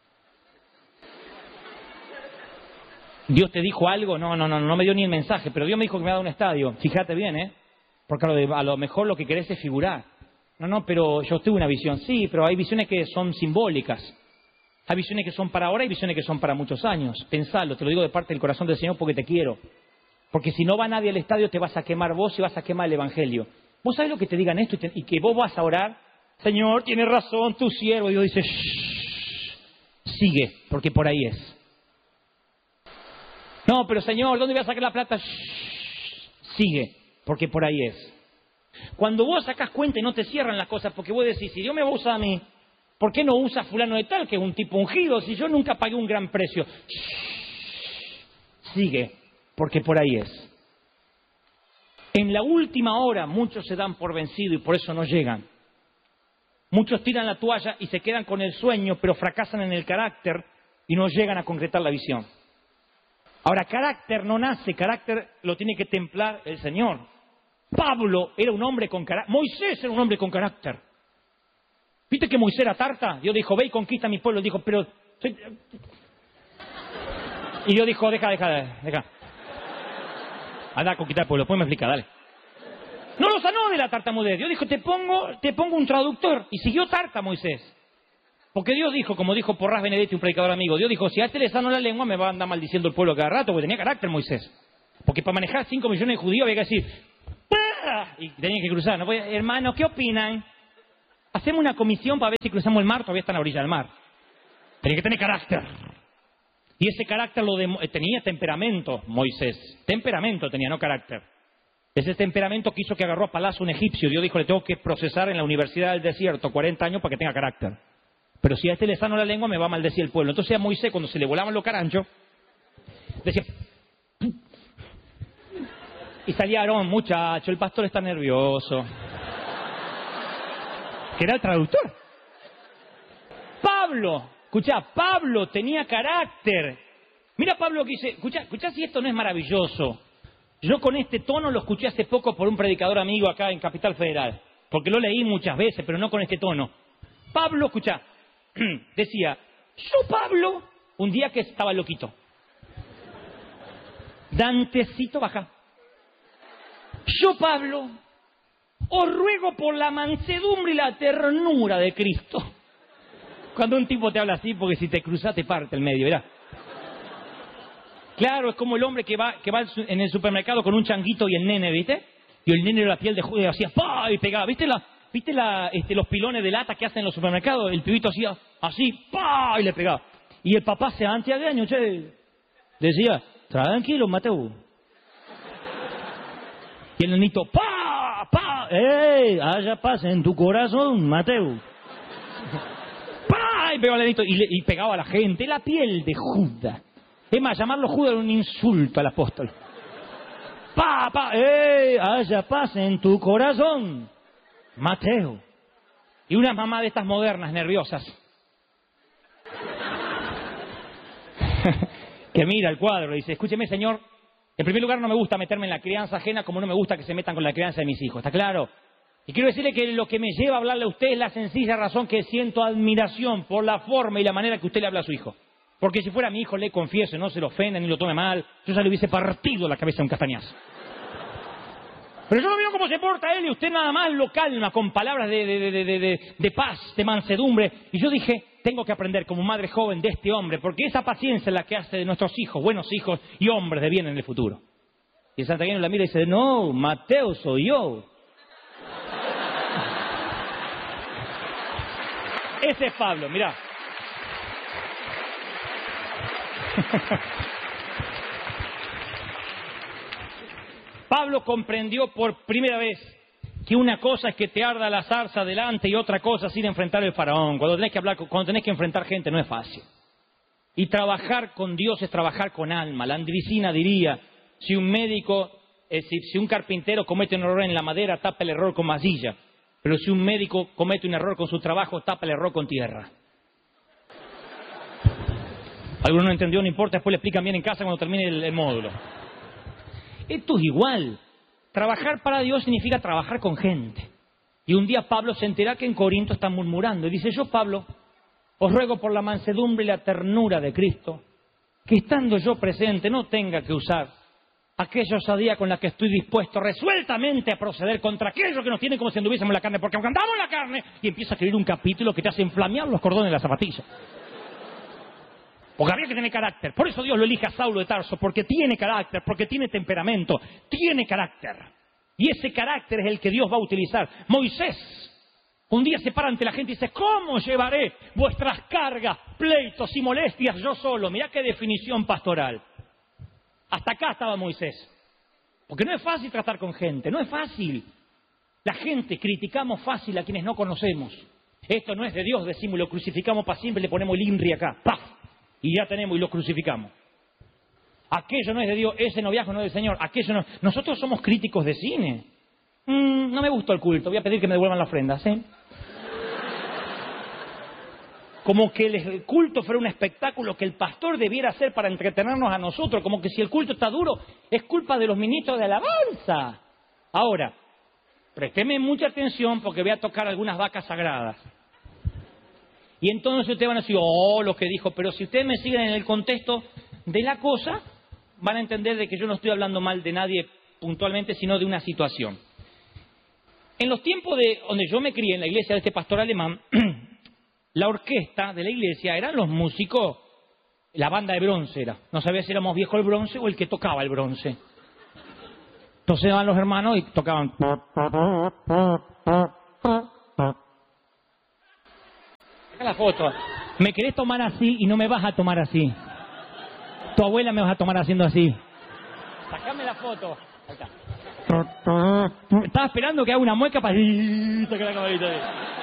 ¿Dios te dijo algo? No, no, no, no me dio ni el mensaje, pero Dios me dijo que me va a dar un estadio. Fíjate bien, ¿eh? Porque a lo, de, a lo mejor lo que querés es figurar. No, no, pero yo tuve una visión. Sí, pero hay visiones que son simbólicas. Hay visiones que son para ahora y visiones que son para muchos años. Pensalo, te lo digo de parte del corazón del Señor porque te quiero. Porque si no va nadie al estadio te vas a quemar vos y vas a quemar el Evangelio. ¿Vos sabés lo que te digan esto y, te, y que vos vas a orar? Señor, tienes razón, tu siervo. Y Dios dice, shh, sigue, porque por ahí es. No, pero Señor, ¿dónde voy a sacar la plata? Shh, sigue, porque por ahí es. Cuando vos sacás cuenta y no te cierran las cosas, porque vos decís, si Dios me va a usar a mí, ¿por qué no usa fulano de tal, que es un tipo ungido, si yo nunca pagué un gran precio? Shh, sigue, porque por ahí es. En la última hora muchos se dan por vencidos y por eso no llegan. Muchos tiran la toalla y se quedan con el sueño, pero fracasan en el carácter y no llegan a concretar la visión. Ahora, carácter no nace, carácter lo tiene que templar el Señor. Pablo era un hombre con carácter, Moisés era un hombre con carácter. ¿Viste que Moisés era tarta? Dios dijo, ve y conquista a mi pueblo. Dijo, pero... Soy... Y Dios dijo, deja, deja, deja. Anda a conquistar el pueblo, después me explica, dale. No lo sanó de la tartamudez. Dios dijo, te pongo, te pongo un traductor. Y siguió tarta Moisés. Porque Dios dijo, como dijo Porras Benedetti, un predicador amigo, Dios dijo, si a este le sano la lengua, me va a andar maldiciendo el pueblo cada rato, porque tenía carácter Moisés. Porque para manejar cinco millones de judíos había que decir, ¡pah! Y tenían que cruzar. ¿No? Hermano, ¿qué opinan? Hacemos una comisión para ver si cruzamos el mar, todavía está en la orilla del mar. Tenía que tener carácter. Y ese carácter lo de, tenía temperamento, Moisés. Temperamento tenía, no carácter. Ese temperamento que hizo que agarró a palazo un egipcio. Dios dijo, le tengo que procesar en la Universidad del Desierto cuarenta años para que tenga carácter. Pero si a este le sano la lengua, me va a maldecir el pueblo. Entonces a Moisés, cuando se le volaban los caranchos, decía... Y salía Aarón, muchacho, el pastor está nervioso. Que era el traductor. Pablo, escuchá, Pablo tenía carácter. Mira Pablo que dice, escuchá, escuchá si esto no es maravilloso. Yo con este tono lo escuché hace poco por un predicador amigo acá en Capital Federal. Porque lo leí muchas veces, pero no con este tono. Pablo, escuchá, decía, yo Pablo, un día que estaba loquito. Dantecito baja. Yo Pablo, os ruego por la mansedumbre y la ternura de Cristo. Cuando un tipo te habla así, porque si te cruzas te parte el medio, ¿verdad? Claro, es como el hombre que va que va en el supermercado con un changuito y el nene, ¿viste? Y el nene de la piel de judío hacía ¡pah! Y pegaba. ¿Viste la, viste la, este, los pilones de lata que hacen en los supermercados? El pibito hacía así, ¡pah! Y le pegaba. Y el papá se antiagueño, che, decía, tranquilo, Mateo. Y el nenito, ¡pa! ¡pa! ¡Ey! Haya paz en tu corazón, Mateo. ¡Pa! Y pegaba al nenito y, le, y pegaba a la gente. La piel de Judas. Es más, llamarlo Judas era un insulto al apóstol. ¡Pa! ¡pa! ¡Ey! Haya paz en tu corazón, Mateo. Y una mamá de estas modernas, nerviosas, que mira el cuadro y dice, escúcheme, señor, en primer lugar, no me gusta meterme en la crianza ajena como no me gusta que se metan con la crianza de mis hijos, ¿está claro? Y quiero decirle que lo que me lleva a hablarle a usted es la sencilla razón que siento admiración por la forma y la manera que usted le habla a su hijo. Porque si fuera mi hijo, le confieso, no se lo ofenda ni lo tome mal, yo ya le hubiese partido la cabeza a un castañazo. Pero yo no veo cómo se porta él y usted nada más lo calma con palabras de, de, de, de, de, de paz, de mansedumbre. Y yo dije, tengo que aprender como madre joven de este hombre, porque esa paciencia es la que hace de nuestros hijos buenos hijos y hombres de bien en el futuro. Y el santiagueño la mira y dice, no, Mateo soy yo. Ese es Pablo, mirá. Pablo comprendió por primera vez que una cosa es que te arda la zarza delante y otra cosa es ir a enfrentar el faraón. Cuando tenés que hablar, cuando tenés que enfrentar gente no es fácil. Y trabajar con Dios es trabajar con alma. La andricina diría, si un médico, eh, si, si un carpintero comete un error en la madera, tapa el error con masilla. Pero si un médico comete un error con su trabajo, tapa el error con tierra. Alguno no entendió, no importa, después le explican bien en casa cuando termine el, el módulo. Esto es igual. Trabajar para Dios significa trabajar con gente. Y un día Pablo se entera que en Corinto están murmurando. Y dice, yo Pablo, os ruego por la mansedumbre y la ternura de Cristo, que estando yo presente no tenga que usar aquella osadía con la que estoy dispuesto resueltamente a proceder contra aquellos que nos tienen como si anduviésemos en la carne, porque aunque andamos en la carne, y empieza a escribir un capítulo que te hace inflamear los cordones de la zapatilla. Porque había que tener carácter. Por eso Dios lo elige a Saulo de Tarso, porque tiene carácter, porque tiene temperamento, tiene carácter. Y ese carácter es el que Dios va a utilizar. Moisés un día se para ante la gente y dice, ¿cómo llevaré vuestras cargas, pleitos y molestias yo solo? Mirá qué definición pastoral. Hasta acá estaba Moisés. Porque no es fácil tratar con gente, no es fácil. La gente criticamos fácil a quienes no conocemos. Esto no es de Dios, decimos, y lo crucificamos para siempre, le ponemos el INRI acá, ¡paf! Y ya tenemos y lo crucificamos. Aquello no es de Dios, ese noviazgo no es del Señor, aquello no. Nosotros somos críticos de cine. Mm, no me gustó el culto, voy a pedir que me devuelvan la ofrenda, ¿sí? Como que el culto fuera un espectáculo que el pastor debiera hacer para entretenernos a nosotros, como que si el culto está duro, es culpa de los ministros de alabanza. Ahora, présteme mucha atención porque voy a tocar algunas vacas sagradas. Y entonces ustedes van a decir, oh, lo que dijo, pero si ustedes me siguen en el contexto de la cosa, van a entender de que yo no estoy hablando mal de nadie puntualmente, sino de una situación. En los tiempos de donde yo me crié en la iglesia de este pastor alemán, la orquesta de la iglesia eran los músicos, la banda de bronce era. No sabía si éramos viejos el bronce o el que tocaba el bronce. Entonces van los hermanos y tocaban. Saca la foto. Me querés tomar así y no me vas a tomar así. Tu abuela me vas a tomar haciendo así. Sacame la foto. Ahí está. Estaba esperando que haga una mueca para sacar la camarita ahí.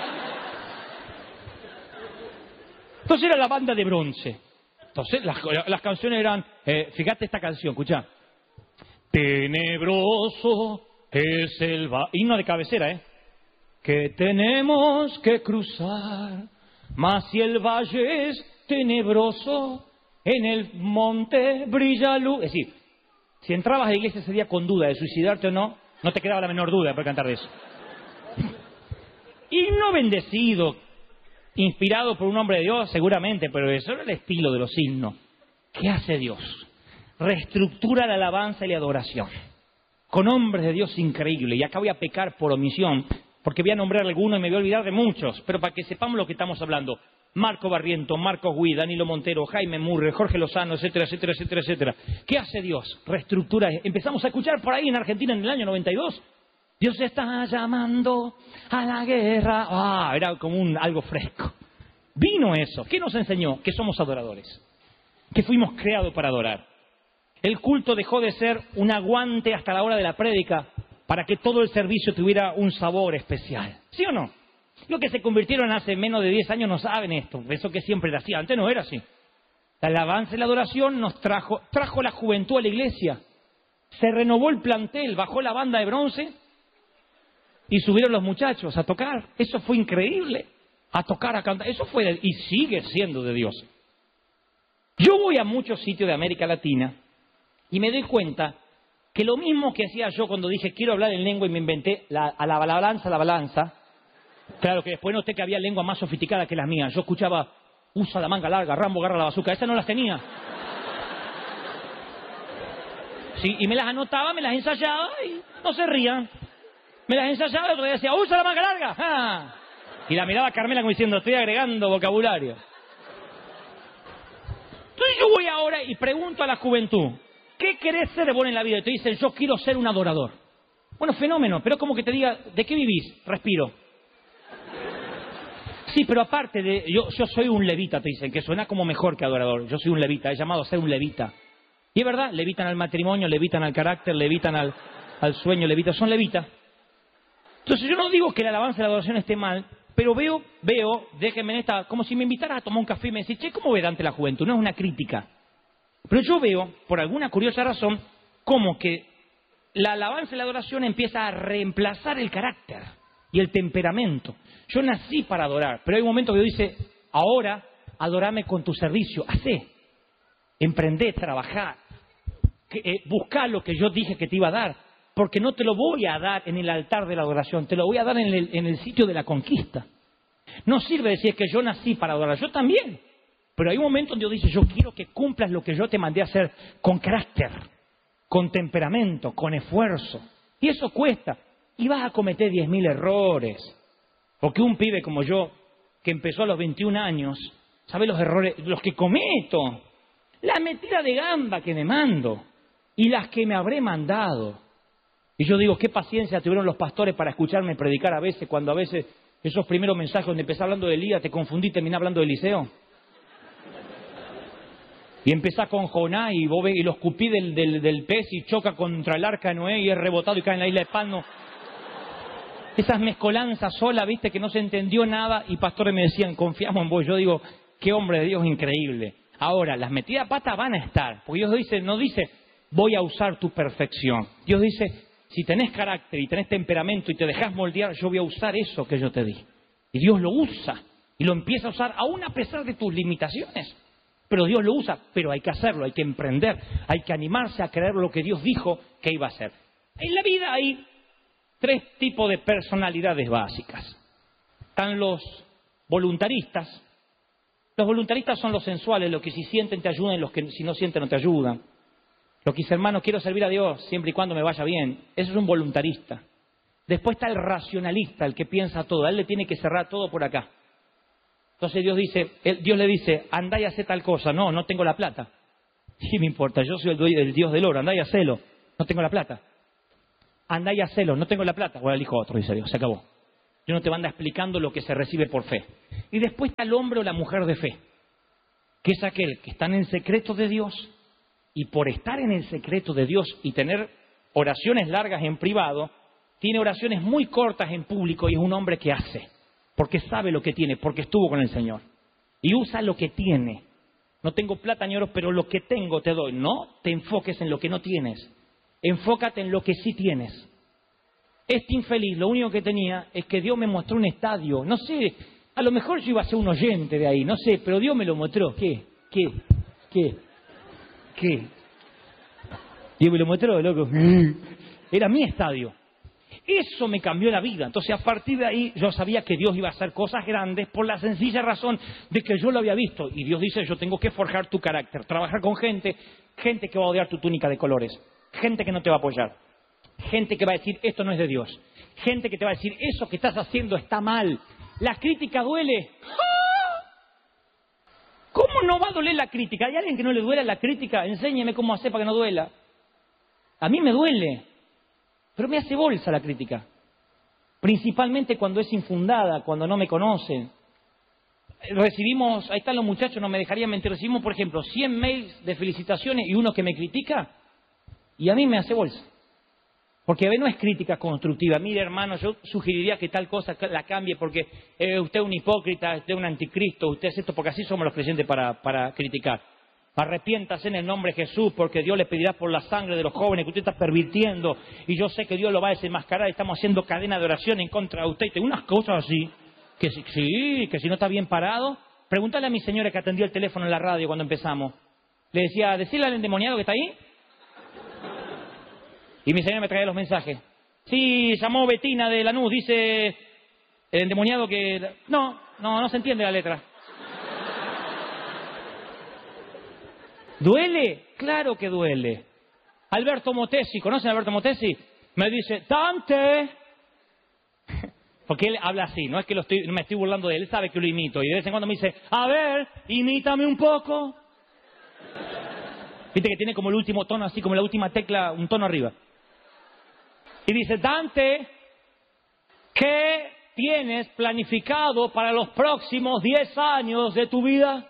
Entonces era la banda de bronce. Entonces las, las canciones eran, eh, fíjate esta canción, escuchá. Tenebroso es el va... himno de cabecera, ¿eh? Que tenemos que cruzar, mas si el valle es tenebroso, en el monte brilla luz. Es decir, si entrabas a la iglesia ese día con duda de suicidarte o no, no te quedaba la menor duda por cantar de eso. Himno bendecido, inspirado por un hombre de Dios, seguramente, pero eso era el estilo de los himnos. ¿Qué hace Dios? Reestructura la alabanza y la adoración. Con hombres de Dios increíbles. Y acá voy a pecar por omisión, porque voy a nombrar algunos y me voy a olvidar de muchos, pero para que sepamos lo que estamos hablando. Marco Barriento, Marcos Gui, Danilo Montero, Jaime Murre, Jorge Lozano, etcétera, etcétera, etcétera, etcétera. ¿Qué hace Dios? Reestructura. Empezamos a escuchar por ahí en Argentina en el año noventa y dos. Dios está llamando a la guerra. Ah, era como un algo fresco. Vino eso. ¿Qué nos enseñó? Que somos adoradores. Que fuimos creados para adorar. El culto dejó de ser un aguante hasta la hora de la prédica para que todo el servicio tuviera un sabor especial. ¿Sí o no? Los que se convirtieron hace menos de diez años no saben esto. Eso que siempre era así. Antes no era así. La alabanza y la adoración nos trajo, trajo la juventud a la iglesia. Se renovó el plantel, bajó la banda de bronce y subieron los muchachos a tocar. Eso fue increíble. A tocar, a cantar. Eso fue de, y sigue siendo de Dios. Yo voy a muchos sitios de América Latina y me doy cuenta que lo mismo que hacía yo cuando dije quiero hablar en lengua y me inventé la, a la, la balanza, la balanza. Claro que después noté que había lengua más sofisticada que las mías. Yo escuchaba, usa la manga larga, Rambo agarra la bazuca. Esas no las tenía. Sí, y me las anotaba, me las ensayaba y no se rían. Me las ensayaba y otro día decía, usa la manga larga. ¡Ah! Y la miraba a Carmela como diciendo, estoy agregando vocabulario. Entonces yo voy ahora y pregunto a la juventud, ¿qué querés ser vos en la vida? Y te dicen, yo quiero ser un adorador. Bueno, fenómeno, pero como que te diga, ¿de qué vivís? Respiro. Sí, pero aparte de, yo, yo soy un levita, te dicen, que suena como mejor que adorador. Yo soy un levita, he llamado a ser un levita. Y es verdad, levitan al matrimonio, levitan al carácter, levitan al, al sueño, levitan, son levitas. Entonces yo no digo que la alabanza y la adoración esté mal, pero veo, veo, déjenme en esta, como si me invitaras a tomar un café y me decís, che, ¿cómo ve Dante la juventud? No es una crítica. Pero yo veo, por alguna curiosa razón, como que la alabanza y la adoración empieza a reemplazar el carácter y el temperamento. Yo nací para adorar, pero hay un momento que Dios dice, ahora adorame con tu servicio, hacé, emprendé, trabajá, que, eh, buscá lo que yo dije que te iba a dar, porque no te lo voy a dar en el altar de la adoración, te lo voy a dar en el, en el sitio de la conquista. No sirve decir que yo nací para adorar, yo también, pero hay un momento donde Dios dice, yo quiero que cumplas lo que yo te mandé a hacer con carácter, con temperamento, con esfuerzo, y eso cuesta, y vas a cometer diez mil errores. Porque un pibe como yo, que empezó a los veintiún años, ¿sabe los errores, los que cometo? La metida de gamba que me mando y las que me habré mandado. Y yo digo, qué paciencia tuvieron los pastores para escucharme predicar a veces, cuando a veces esos primeros mensajes donde empecé hablando de Elías, te confundí y terminé hablando de Eliseo. Y empezás con Jonás y, vos ves, y lo escupí del, del, del pez y choca contra el arca de Noé y es rebotado y cae en la isla de Palno. Esas mezcolanzas solas, viste, que no se entendió nada y pastores me decían, confiamos en vos. Yo digo, qué hombre de Dios increíble. Ahora, las metidas patas van a estar, porque Dios dice, no dice, voy a usar tu perfección. Dios dice, si tenés carácter y tenés temperamento y te dejás moldear, yo voy a usar eso que yo te di. Y Dios lo usa, y lo empieza a usar aún a pesar de tus limitaciones. Pero Dios lo usa, pero hay que hacerlo, hay que emprender, hay que animarse a creer lo que Dios dijo que iba a hacer. En la vida hay tres tipos de personalidades básicas. Están los voluntaristas. Los voluntaristas son los sensuales, los que si sienten te ayudan y los que si no sienten no te ayudan. Los que dicen, hermano, quiero servir a Dios siempre y cuando me vaya bien. Eso es un voluntarista. Después está el racionalista, el que piensa todo. A él le tiene que cerrar todo por acá. Entonces Dios dice, él, Dios le dice, andá y hacé tal cosa. No, no tengo la plata. Sí me importa, yo soy el, el Dios del oro, andá y hacelo. No tengo la plata. Andá y hacelo, no tengo la plata, ahora elijo otro, dice Dios, se acabó. Yo no te voy a andar explicando lo que se recibe por fe. Y después está el hombre o la mujer de fe, que es aquel que está en el secreto de Dios, y por estar en el secreto de Dios y tener oraciones largas en privado, tiene oraciones muy cortas en público y es un hombre que hace, porque sabe lo que tiene, porque estuvo con el Señor. Y usa lo que tiene. No tengo plata ni oro, pero lo que tengo te doy. No te enfoques en lo que no tienes. Enfócate en lo que sí tienes. Este infeliz, lo único que tenía es que Dios me mostró un estadio. No sé, a lo mejor yo iba a ser un oyente de ahí, no sé, pero Dios me lo mostró. ¿Qué? ¿Qué? ¿Qué? ¿Qué? Dios me lo mostró, loco. Era mi estadio. Eso me cambió la vida. Entonces, a partir de ahí, yo sabía que Dios iba a hacer cosas grandes por la sencilla razón de que yo lo había visto. Y Dios dice, yo tengo que forjar tu carácter, trabajar con gente, gente que va a odiar tu túnica de colores, gente que no te va a apoyar, gente que va a decir, esto no es de Dios, gente que te va a decir, eso que estás haciendo está mal. La crítica duele. ¿Cómo no va a doler la crítica? ¿Hay alguien que no le duela la crítica? Enséñeme cómo hacer para que no duela. A mí me duele. Pero me hace bolsa la crítica, principalmente cuando es infundada, cuando no me conocen. Recibimos, ahí están los muchachos, no me dejarían mentir, recibimos, por ejemplo, cien mails de felicitaciones y uno que me critica, y a mí me hace bolsa. Porque no es crítica constructiva. Mire, hermano, yo sugeriría que tal cosa la cambie porque eh, usted es un hipócrita, usted es un anticristo, usted es esto, porque así somos los creyentes para, para criticar. Arrepiéntase en el nombre de Jesús, porque Dios le pedirá por la sangre de los jóvenes que usted está pervirtiendo, y yo sé que Dios lo va a desenmascarar, estamos haciendo cadena de oración en contra de usted. Y tengo unas cosas así, que sí, sí, que si no está bien parado, pregúntale a mi señora que atendió el teléfono en la radio cuando empezamos. Le decía, decirle al endemoniado que está ahí. Y mi señora me traía los mensajes. Sí, llamó Betina de Lanús, dice el endemoniado que... No, no, no se entiende la letra. ¿Duele? Claro que duele. Alberto Motesi, ¿conocen a Alberto Motesi? Me dice, Dante. Porque él habla así, no es que lo estoy, me estoy burlando de él, él sabe que lo imito. Y de vez en cuando me dice, a ver, imítame un poco. Viste que tiene como el último tono, así como la última tecla, un tono arriba. Y dice, Dante, ¿qué tienes planificado para los próximos diez años de tu vida?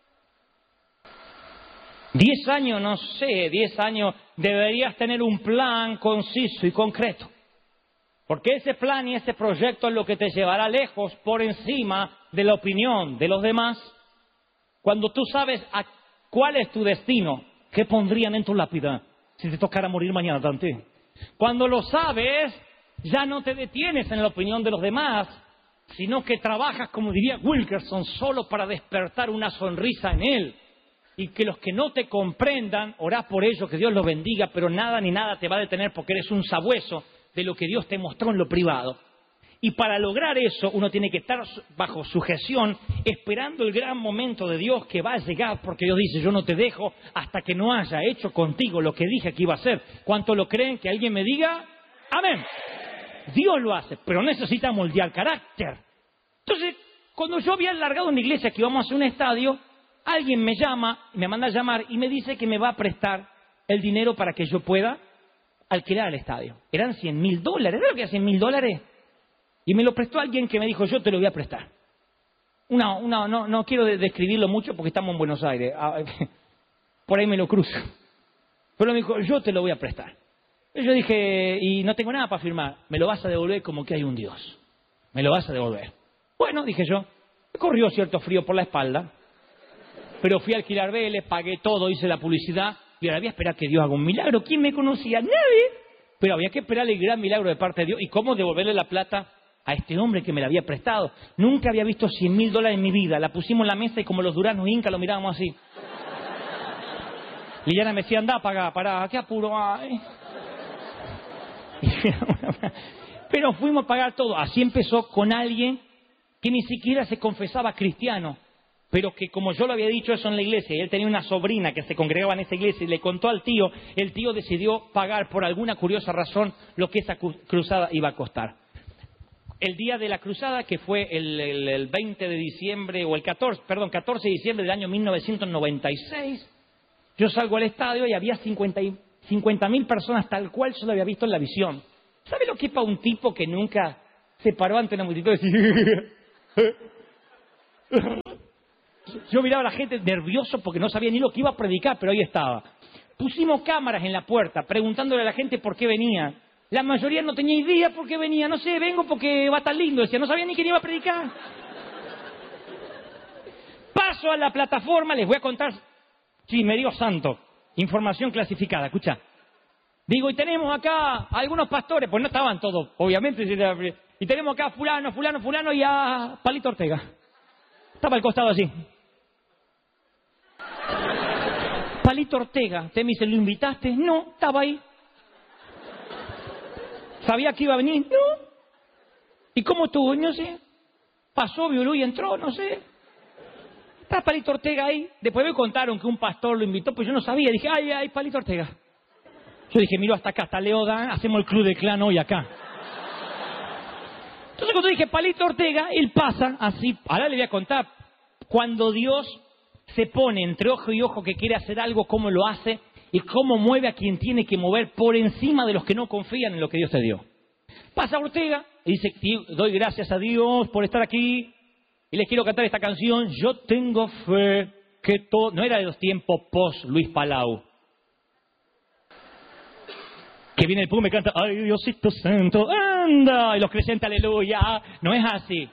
Diez años, no sé, diez años, deberías tener un plan conciso y concreto. Porque ese plan y ese proyecto es lo que te llevará lejos por encima de la opinión de los demás. Cuando tú sabes a cuál es tu destino, ¿qué pondrían en tu lápida si te tocara morir mañana, Dante? Cuando lo sabes, ya no te detienes en la opinión de los demás, sino que trabajas, como diría Wilkerson, solo para despertar una sonrisa en él. Y que los que no te comprendan, orá por ellos, que Dios los bendiga, pero nada ni nada te va a detener porque eres un sabueso de lo que Dios te mostró en lo privado. Y para lograr eso, uno tiene que estar bajo sujeción, esperando el gran momento de Dios que va a llegar, porque Dios dice, yo no te dejo hasta que no haya hecho contigo lo que dije que iba a hacer. ¿Cuánto lo creen? Que alguien me diga, amén. Dios lo hace, pero necesita moldear carácter. Entonces, cuando yo había largado en la iglesia que íbamos a hacer un estadio, alguien me llama, me manda a llamar y me dice que me va a prestar el dinero para que yo pueda alquilar el estadio. Eran cien mil dólares, ¿verdad que eran cien mil dólares? Y me lo prestó alguien que me dijo, yo te lo voy a prestar. Una, una, no, no quiero describirlo mucho porque estamos en Buenos Aires. Por ahí me lo cruzo. Pero me dijo, yo te lo voy a prestar. Y yo dije, y no tengo nada para firmar. Me lo vas a devolver como que hay un Dios. Me lo vas a devolver. Bueno, dije yo, me corrió cierto frío por la espalda. Pero fui a alquilar Vélez, pagué todo, hice la publicidad y ahora voy a esperar que Dios haga un milagro. ¿Quién me conocía? Nadie. Pero había que esperar el gran milagro de parte de Dios. ¿Y cómo devolverle la plata a este hombre que me la había prestado? Nunca había visto cien mil dólares en mi vida. La pusimos en la mesa y como los duranos incas lo mirábamos así. Liliana me decía, anda, paga, pará, qué apuro. Ay. Pero fuimos a pagar todo. Así empezó con alguien que ni siquiera se confesaba cristiano. Pero que como yo lo había dicho eso en la iglesia, y él tenía una sobrina que se congregaba en esa iglesia y le contó al tío, el tío decidió pagar por alguna curiosa razón lo que esa cruzada iba a costar. El día de la cruzada, que fue el, el, el veinte de diciembre, o el catorce, perdón, catorce de diciembre del año mil novecientos noventa y seis, yo salgo al estadio y había cincuenta mil personas tal cual yo lo había visto en la visión. ¿Sabe lo que es para un tipo que nunca se paró ante una multitud y decía... Yo miraba a la gente nervioso porque no sabía ni lo que iba a predicar, pero ahí estaba. Pusimos cámaras en la puerta preguntándole a la gente por qué venía. La mayoría no tenía idea por qué venía. No sé, vengo porque va tan lindo. Decía, no sabía ni quién iba a predicar. Paso a la plataforma, les voy a contar chismerío santo. Información clasificada, escucha. Digo, y tenemos acá a algunos pastores, pues no estaban todos, obviamente. Y tenemos acá a fulano, fulano, fulano y a Palito Ortega. Estaba al costado así. Palito Ortega, usted me dice, ¿lo invitaste? No, estaba ahí. ¿Sabía que iba a venir? No. ¿Y cómo estuvo? No sé. Pasó, violó y entró, no sé. Está Palito Ortega ahí. Después me contaron que un pastor lo invitó, pues yo no sabía. Dije, ay, ay, Palito Ortega. Yo dije, miro hasta acá, hasta Leodan, hacemos el club de clan hoy acá. Entonces cuando dije Palito Ortega, él pasa así. Ahora le voy a contar. Cuando Dios se pone entre ojo y ojo que quiere hacer algo, cómo lo hace y cómo mueve a quien tiene que mover por encima de los que no confían en lo que Dios te dio. Pasa Ortega y dice, doy gracias a Dios por estar aquí y les quiero cantar esta canción. Yo tengo fe que todo... No era de los tiempos post Luis Palau. Que viene el pum y canta, ay Diosito Santo, anda, y los creyentes, aleluya. No es así.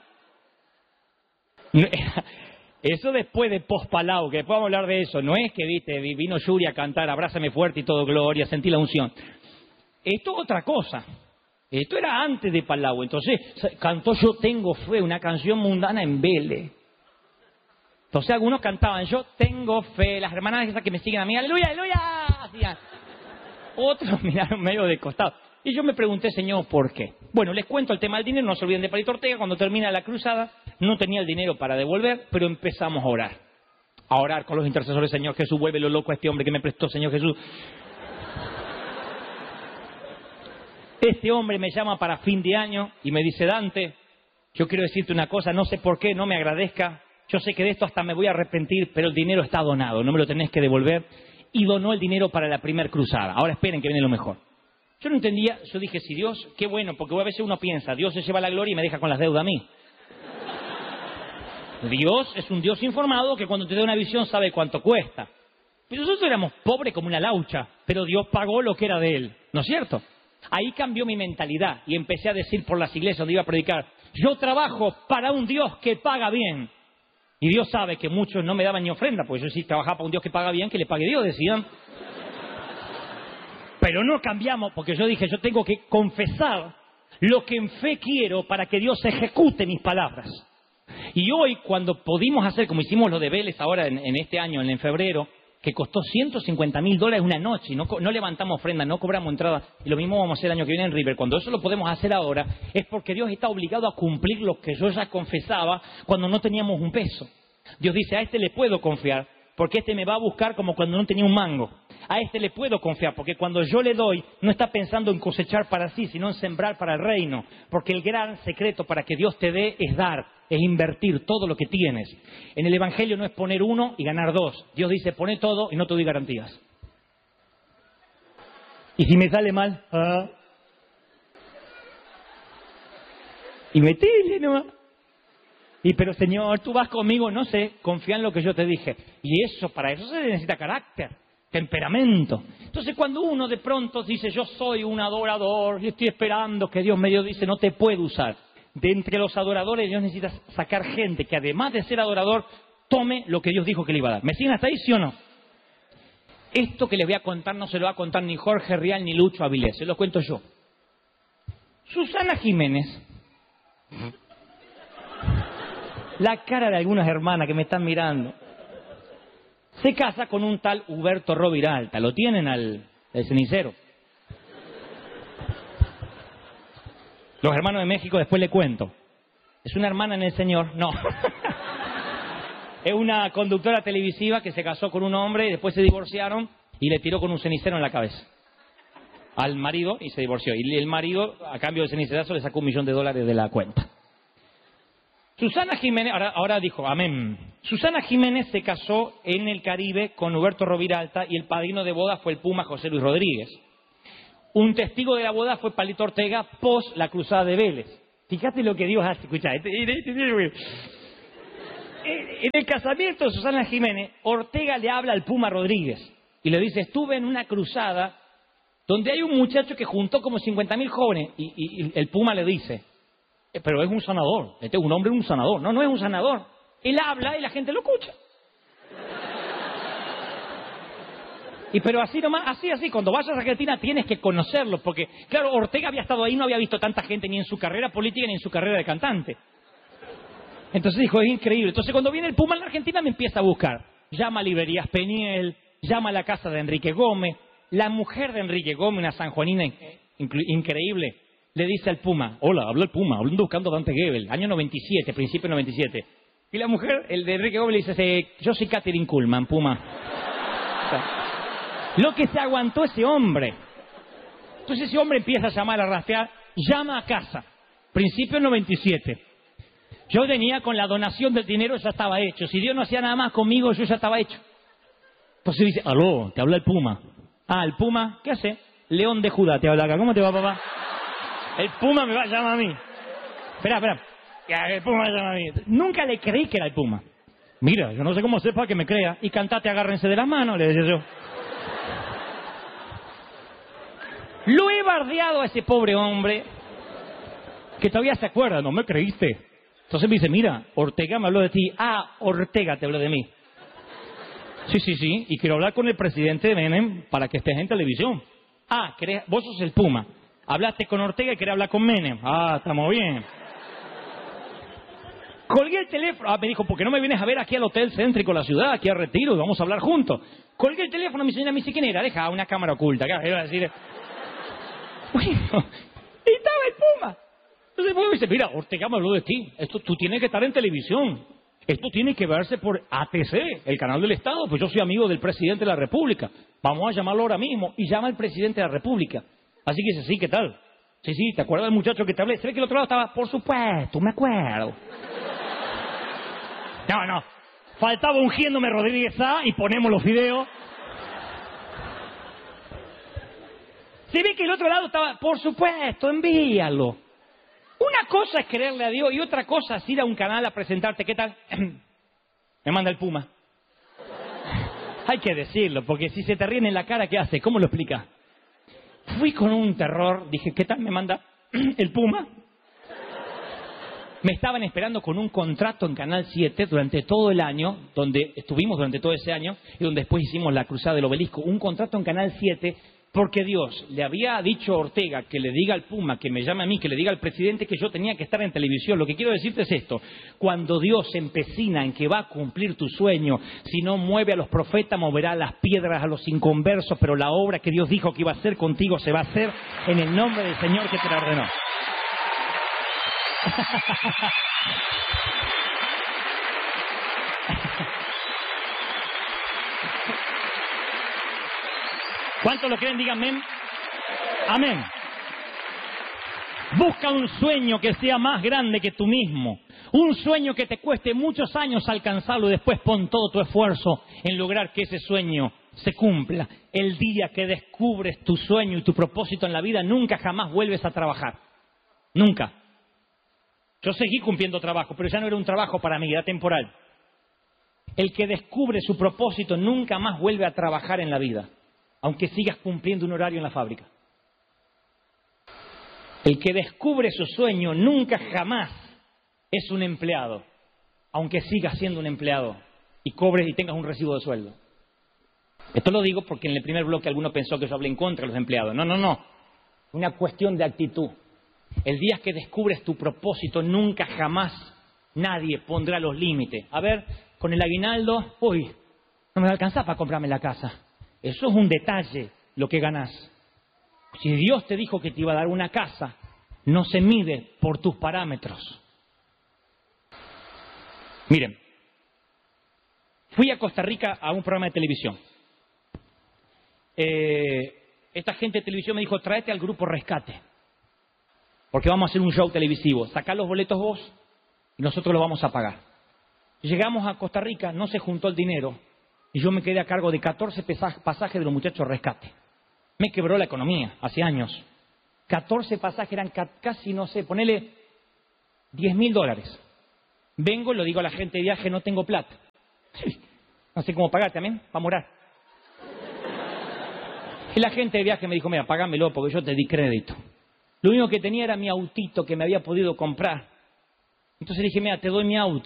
Eso después de post-Palau, que después vamos a hablar de eso. No es que, viste, vino Yuri a cantar, abrázame fuerte y todo, gloria, sentí la unción. Esto es otra cosa. Esto era antes de Palau. Entonces, cantó Yo tengo fe, una canción mundana en Vélez. Entonces algunos cantaban, yo tengo fe, las hermanas esas que me siguen a mí, aleluya, aleluya, hacían. Otros miraron medio de costado. Y yo me pregunté, Señor, ¿por qué? Bueno, les cuento el tema del dinero, no se olviden de Palito Ortega. Cuando termina la cruzada, no tenía el dinero para devolver, pero empezamos a orar. A orar con los intercesores, Señor Jesús, vuélvelo loco a este hombre que me prestó, Señor Jesús. Este hombre me llama para fin de año y me dice, Dante, yo quiero decirte una cosa, no sé por qué, no me agradezca. Yo sé que de esto hasta me voy a arrepentir, pero el dinero está donado, no me lo tenés que devolver. Y donó el dinero para la primer cruzada. Ahora esperen que viene lo mejor. Yo no entendía, yo dije, si Dios, qué bueno, porque a veces uno piensa, Dios se lleva la gloria y me deja con las deudas a mí. Dios es un Dios informado que cuando te da una visión sabe cuánto cuesta. Pero nosotros éramos pobres como una laucha, pero Dios pagó lo que era de Él, ¿no es cierto? Ahí cambió mi mentalidad y empecé a decir por las iglesias donde iba a predicar, yo trabajo para un Dios que paga bien. Y Dios sabe que muchos no me daban ni ofrenda, porque yo sí trabajaba para un Dios que paga bien, que le pague Dios, decían. Pero no cambiamos, porque yo dije, yo tengo que confesar lo que en fe quiero para que Dios ejecute mis palabras. Y hoy, cuando pudimos hacer, como hicimos lo de Vélez ahora en, en este año, en, en febrero, que costó ciento cincuenta mil dólares una noche, y no, no levantamos ofrenda, no cobramos entrada, y lo mismo vamos a hacer el año que viene en River. Cuando eso lo podemos hacer ahora, es porque Dios está obligado a cumplir lo que yo ya confesaba cuando no teníamos un peso. Dios dice, a este le puedo confiar, porque este me va a buscar como cuando no tenía un mango. A este le puedo confiar, porque cuando yo le doy, no está pensando en cosechar para sí, sino en sembrar para el reino. Porque el gran secreto para que Dios te dé es dar, es invertir todo lo que tienes. En el Evangelio no es poner uno y ganar dos. Dios dice, poné todo y no te doy garantías. Y si me sale mal, ah. Y metile nomás. Y pero Señor, tú vas conmigo, no sé, confía en lo que yo te dije. Y eso, para eso se necesita carácter, temperamento. Entonces cuando uno de pronto dice, yo soy un adorador y estoy esperando que Dios me dio, dice, no te puede usar. De entre los adoradores Dios necesita sacar gente que además de ser adorador, tome lo que Dios dijo que le iba a dar. ¿Me siguen hasta ahí, sí o no? Esto que les voy a contar no se lo va a contar ni Jorge Rial ni Lucho Avilés, se lo cuento yo. Susana Jiménez... La cara de algunas hermanas que me están mirando. Se casa con un tal Huberto Roviralta. Lo tienen al, al cenicero. Los hermanos de México después le cuento. ¿Es una hermana en el Señor? No. Es una conductora televisiva que se casó con un hombre y después se divorciaron y le tiró con un cenicero en la cabeza al marido y se divorció. Y el marido, a cambio del cenicerazo, le sacó un millón de dólares de la cuenta. Susana Jiménez, ahora, ahora dijo, amén. Susana Jiménez se casó en el Caribe con Huberto Roviralta y el padrino de boda fue el Puma José Luis Rodríguez. Un testigo de la boda fue Palito Ortega post la cruzada de Vélez. Fíjate lo que Dios hace, escuchá. Este, este, este, en el casamiento de Susana Jiménez, Ortega le habla al Puma Rodríguez y le dice, estuve en una cruzada donde hay un muchacho que juntó como cincuenta mil jóvenes y, y, y el Puma le dice, pero es un sanador, este es un hombre, un sanador. No, no es un sanador. Él habla y la gente lo escucha. Y pero así nomás, así, así, cuando vayas a Argentina tienes que conocerlo, porque, claro, Ortega había estado ahí, no había visto tanta gente ni en su carrera política ni en su carrera de cantante. Entonces dijo, es increíble. Entonces cuando viene el Puma en la Argentina me empieza a buscar. Llama a Librerías Peniel, llama a la casa de Enrique Gómez. La mujer de Enrique Gómez, una sanjuanina increíble, le dice al Puma, hola, habla el Puma, hablando buscando a Dante Gebel, año noventa y siete, principio noventa y siete. Y la mujer, el de Enrique Gómez, le dice, yo soy Catherine Kuhlman, Puma. O sea, lo que se aguantó ese hombre. Entonces ese hombre empieza a llamar, a rastrear, llama a casa, principio noventa y siete. Yo venía con la donación del dinero, ya estaba hecho. Si Dios no hacía nada más conmigo, yo ya estaba hecho. Entonces dice, aló, te habla el Puma. Ah, el Puma, ¿qué hace? León de Judá te habla acá. ¿Cómo te va, papá? El Puma me va a llamar a mí. Espera, espera. El Puma me llama a mí. Nunca le creí que era el Puma. Mira, yo no sé cómo sepa que me crea. Y cantate, agárrense de las manos, le decía yo. Lo he bardeado a ese pobre hombre que todavía se acuerda. No me creíste. Entonces me dice, mira, Ortega me habló de ti. Ah, Ortega te habló de mí. Sí, sí, sí. Y quiero hablar con el presidente de Menem para que estés en televisión. Ah, ¿querés? Vos sos el Puma. Hablaste con Ortega y querés hablar con Menem. Ah, estamos bien. Colgué el teléfono. Ah, me dijo, ¿por qué no me vienes a ver aquí al hotel céntrico de la ciudad, aquí a Retiro, y vamos a hablar juntos? Colgué el teléfono, mi señora me dice, ¿quién era? Deja una cámara oculta. ¿Qué iba a decir? Bueno, y estaba el Puma. Entonces me dice, mira, Ortega me habló de ti. Esto tú tienes que estar en televisión. Esto tiene que verse por A T C, el canal del Estado. Pues yo soy amigo del presidente de la República. Vamos a llamarlo ahora mismo. Y llama al presidente de la República. Así que dice, sí, ¿qué tal? Sí, sí, ¿te acuerdas del muchacho que te hablé? Se ve que el otro lado estaba, por supuesto, me acuerdo. No, no. Faltaba ungiéndome Rodríguez A y ponemos los videos. Se ve que el otro lado estaba, por supuesto, envíalo. Una cosa es creerle a Dios y otra cosa es ir a un canal a presentarte. ¿Qué tal? Me manda el Puma. Hay que decirlo, porque si se te ríen en la cara, ¿qué hace? ¿Cómo lo explica? Fui con un terror. Dije, ¿qué tal me manda el Puma? Me estaban esperando con un contrato en Canal siete durante todo el año, donde estuvimos durante todo ese año, y donde después hicimos la Cruzada del Obelisco. Un contrato en Canal siete, porque Dios le había dicho a Ortega que le diga al Puma, que me llame a mí, que le diga al presidente que yo tenía que estar en televisión. Lo que quiero decirte es esto: cuando Dios se empecina en que va a cumplir tu sueño, si no mueve a los profetas, moverá las piedras a los inconversos, pero la obra que Dios dijo que iba a hacer contigo se va a hacer en el nombre del Señor que te la ordenó. ¿Cuántos lo creen? Digan amén. Amén. Busca un sueño que sea más grande que tú mismo. Un sueño que te cueste muchos años alcanzarlo y después pon todo tu esfuerzo en lograr que ese sueño se cumpla. El día que descubres tu sueño y tu propósito en la vida, nunca jamás vuelves a trabajar. Nunca. Yo seguí cumpliendo trabajo, pero ya no era un trabajo para mí, era temporal. El que descubre su propósito nunca más vuelve a trabajar en la vida, aunque sigas cumpliendo un horario en la fábrica. El que descubre su sueño nunca jamás es un empleado, aunque sigas siendo un empleado y cobres y tengas un recibo de sueldo. Esto lo digo porque en el primer bloque alguno pensó que yo hablé en contra de los empleados. No, no, no. Una cuestión de actitud. El día que descubres tu propósito, nunca jamás nadie pondrá los límites. A ver, con el aguinaldo, uy, no me va a alcanzar para comprarme la casa. Eso es un detalle, lo que ganás. Si Dios te dijo que te iba a dar una casa, no se mide por tus parámetros. Miren, fui a Costa Rica a un programa de televisión. Eh, esta gente de televisión me dijo, tráete al grupo Rescate, porque vamos a hacer un show televisivo. Sacá los boletos vos y nosotros los vamos a pagar. Llegamos a Costa Rica, no se juntó el dinero y yo me quedé a cargo de catorce pasajes de los muchachos Rescate. Me quebró la economía hace años. catorce pasajes eran ca casi, no sé, ponele diez mil dólares. Vengo, lo digo a la gente de viaje, no tengo plata. No sé cómo pagarte, amén, para morar. Y la gente de viaje me dijo, mira, pagámelo porque yo te di crédito. Lo único que tenía era mi autito que me había podido comprar. Entonces dije, mira, te doy mi auto.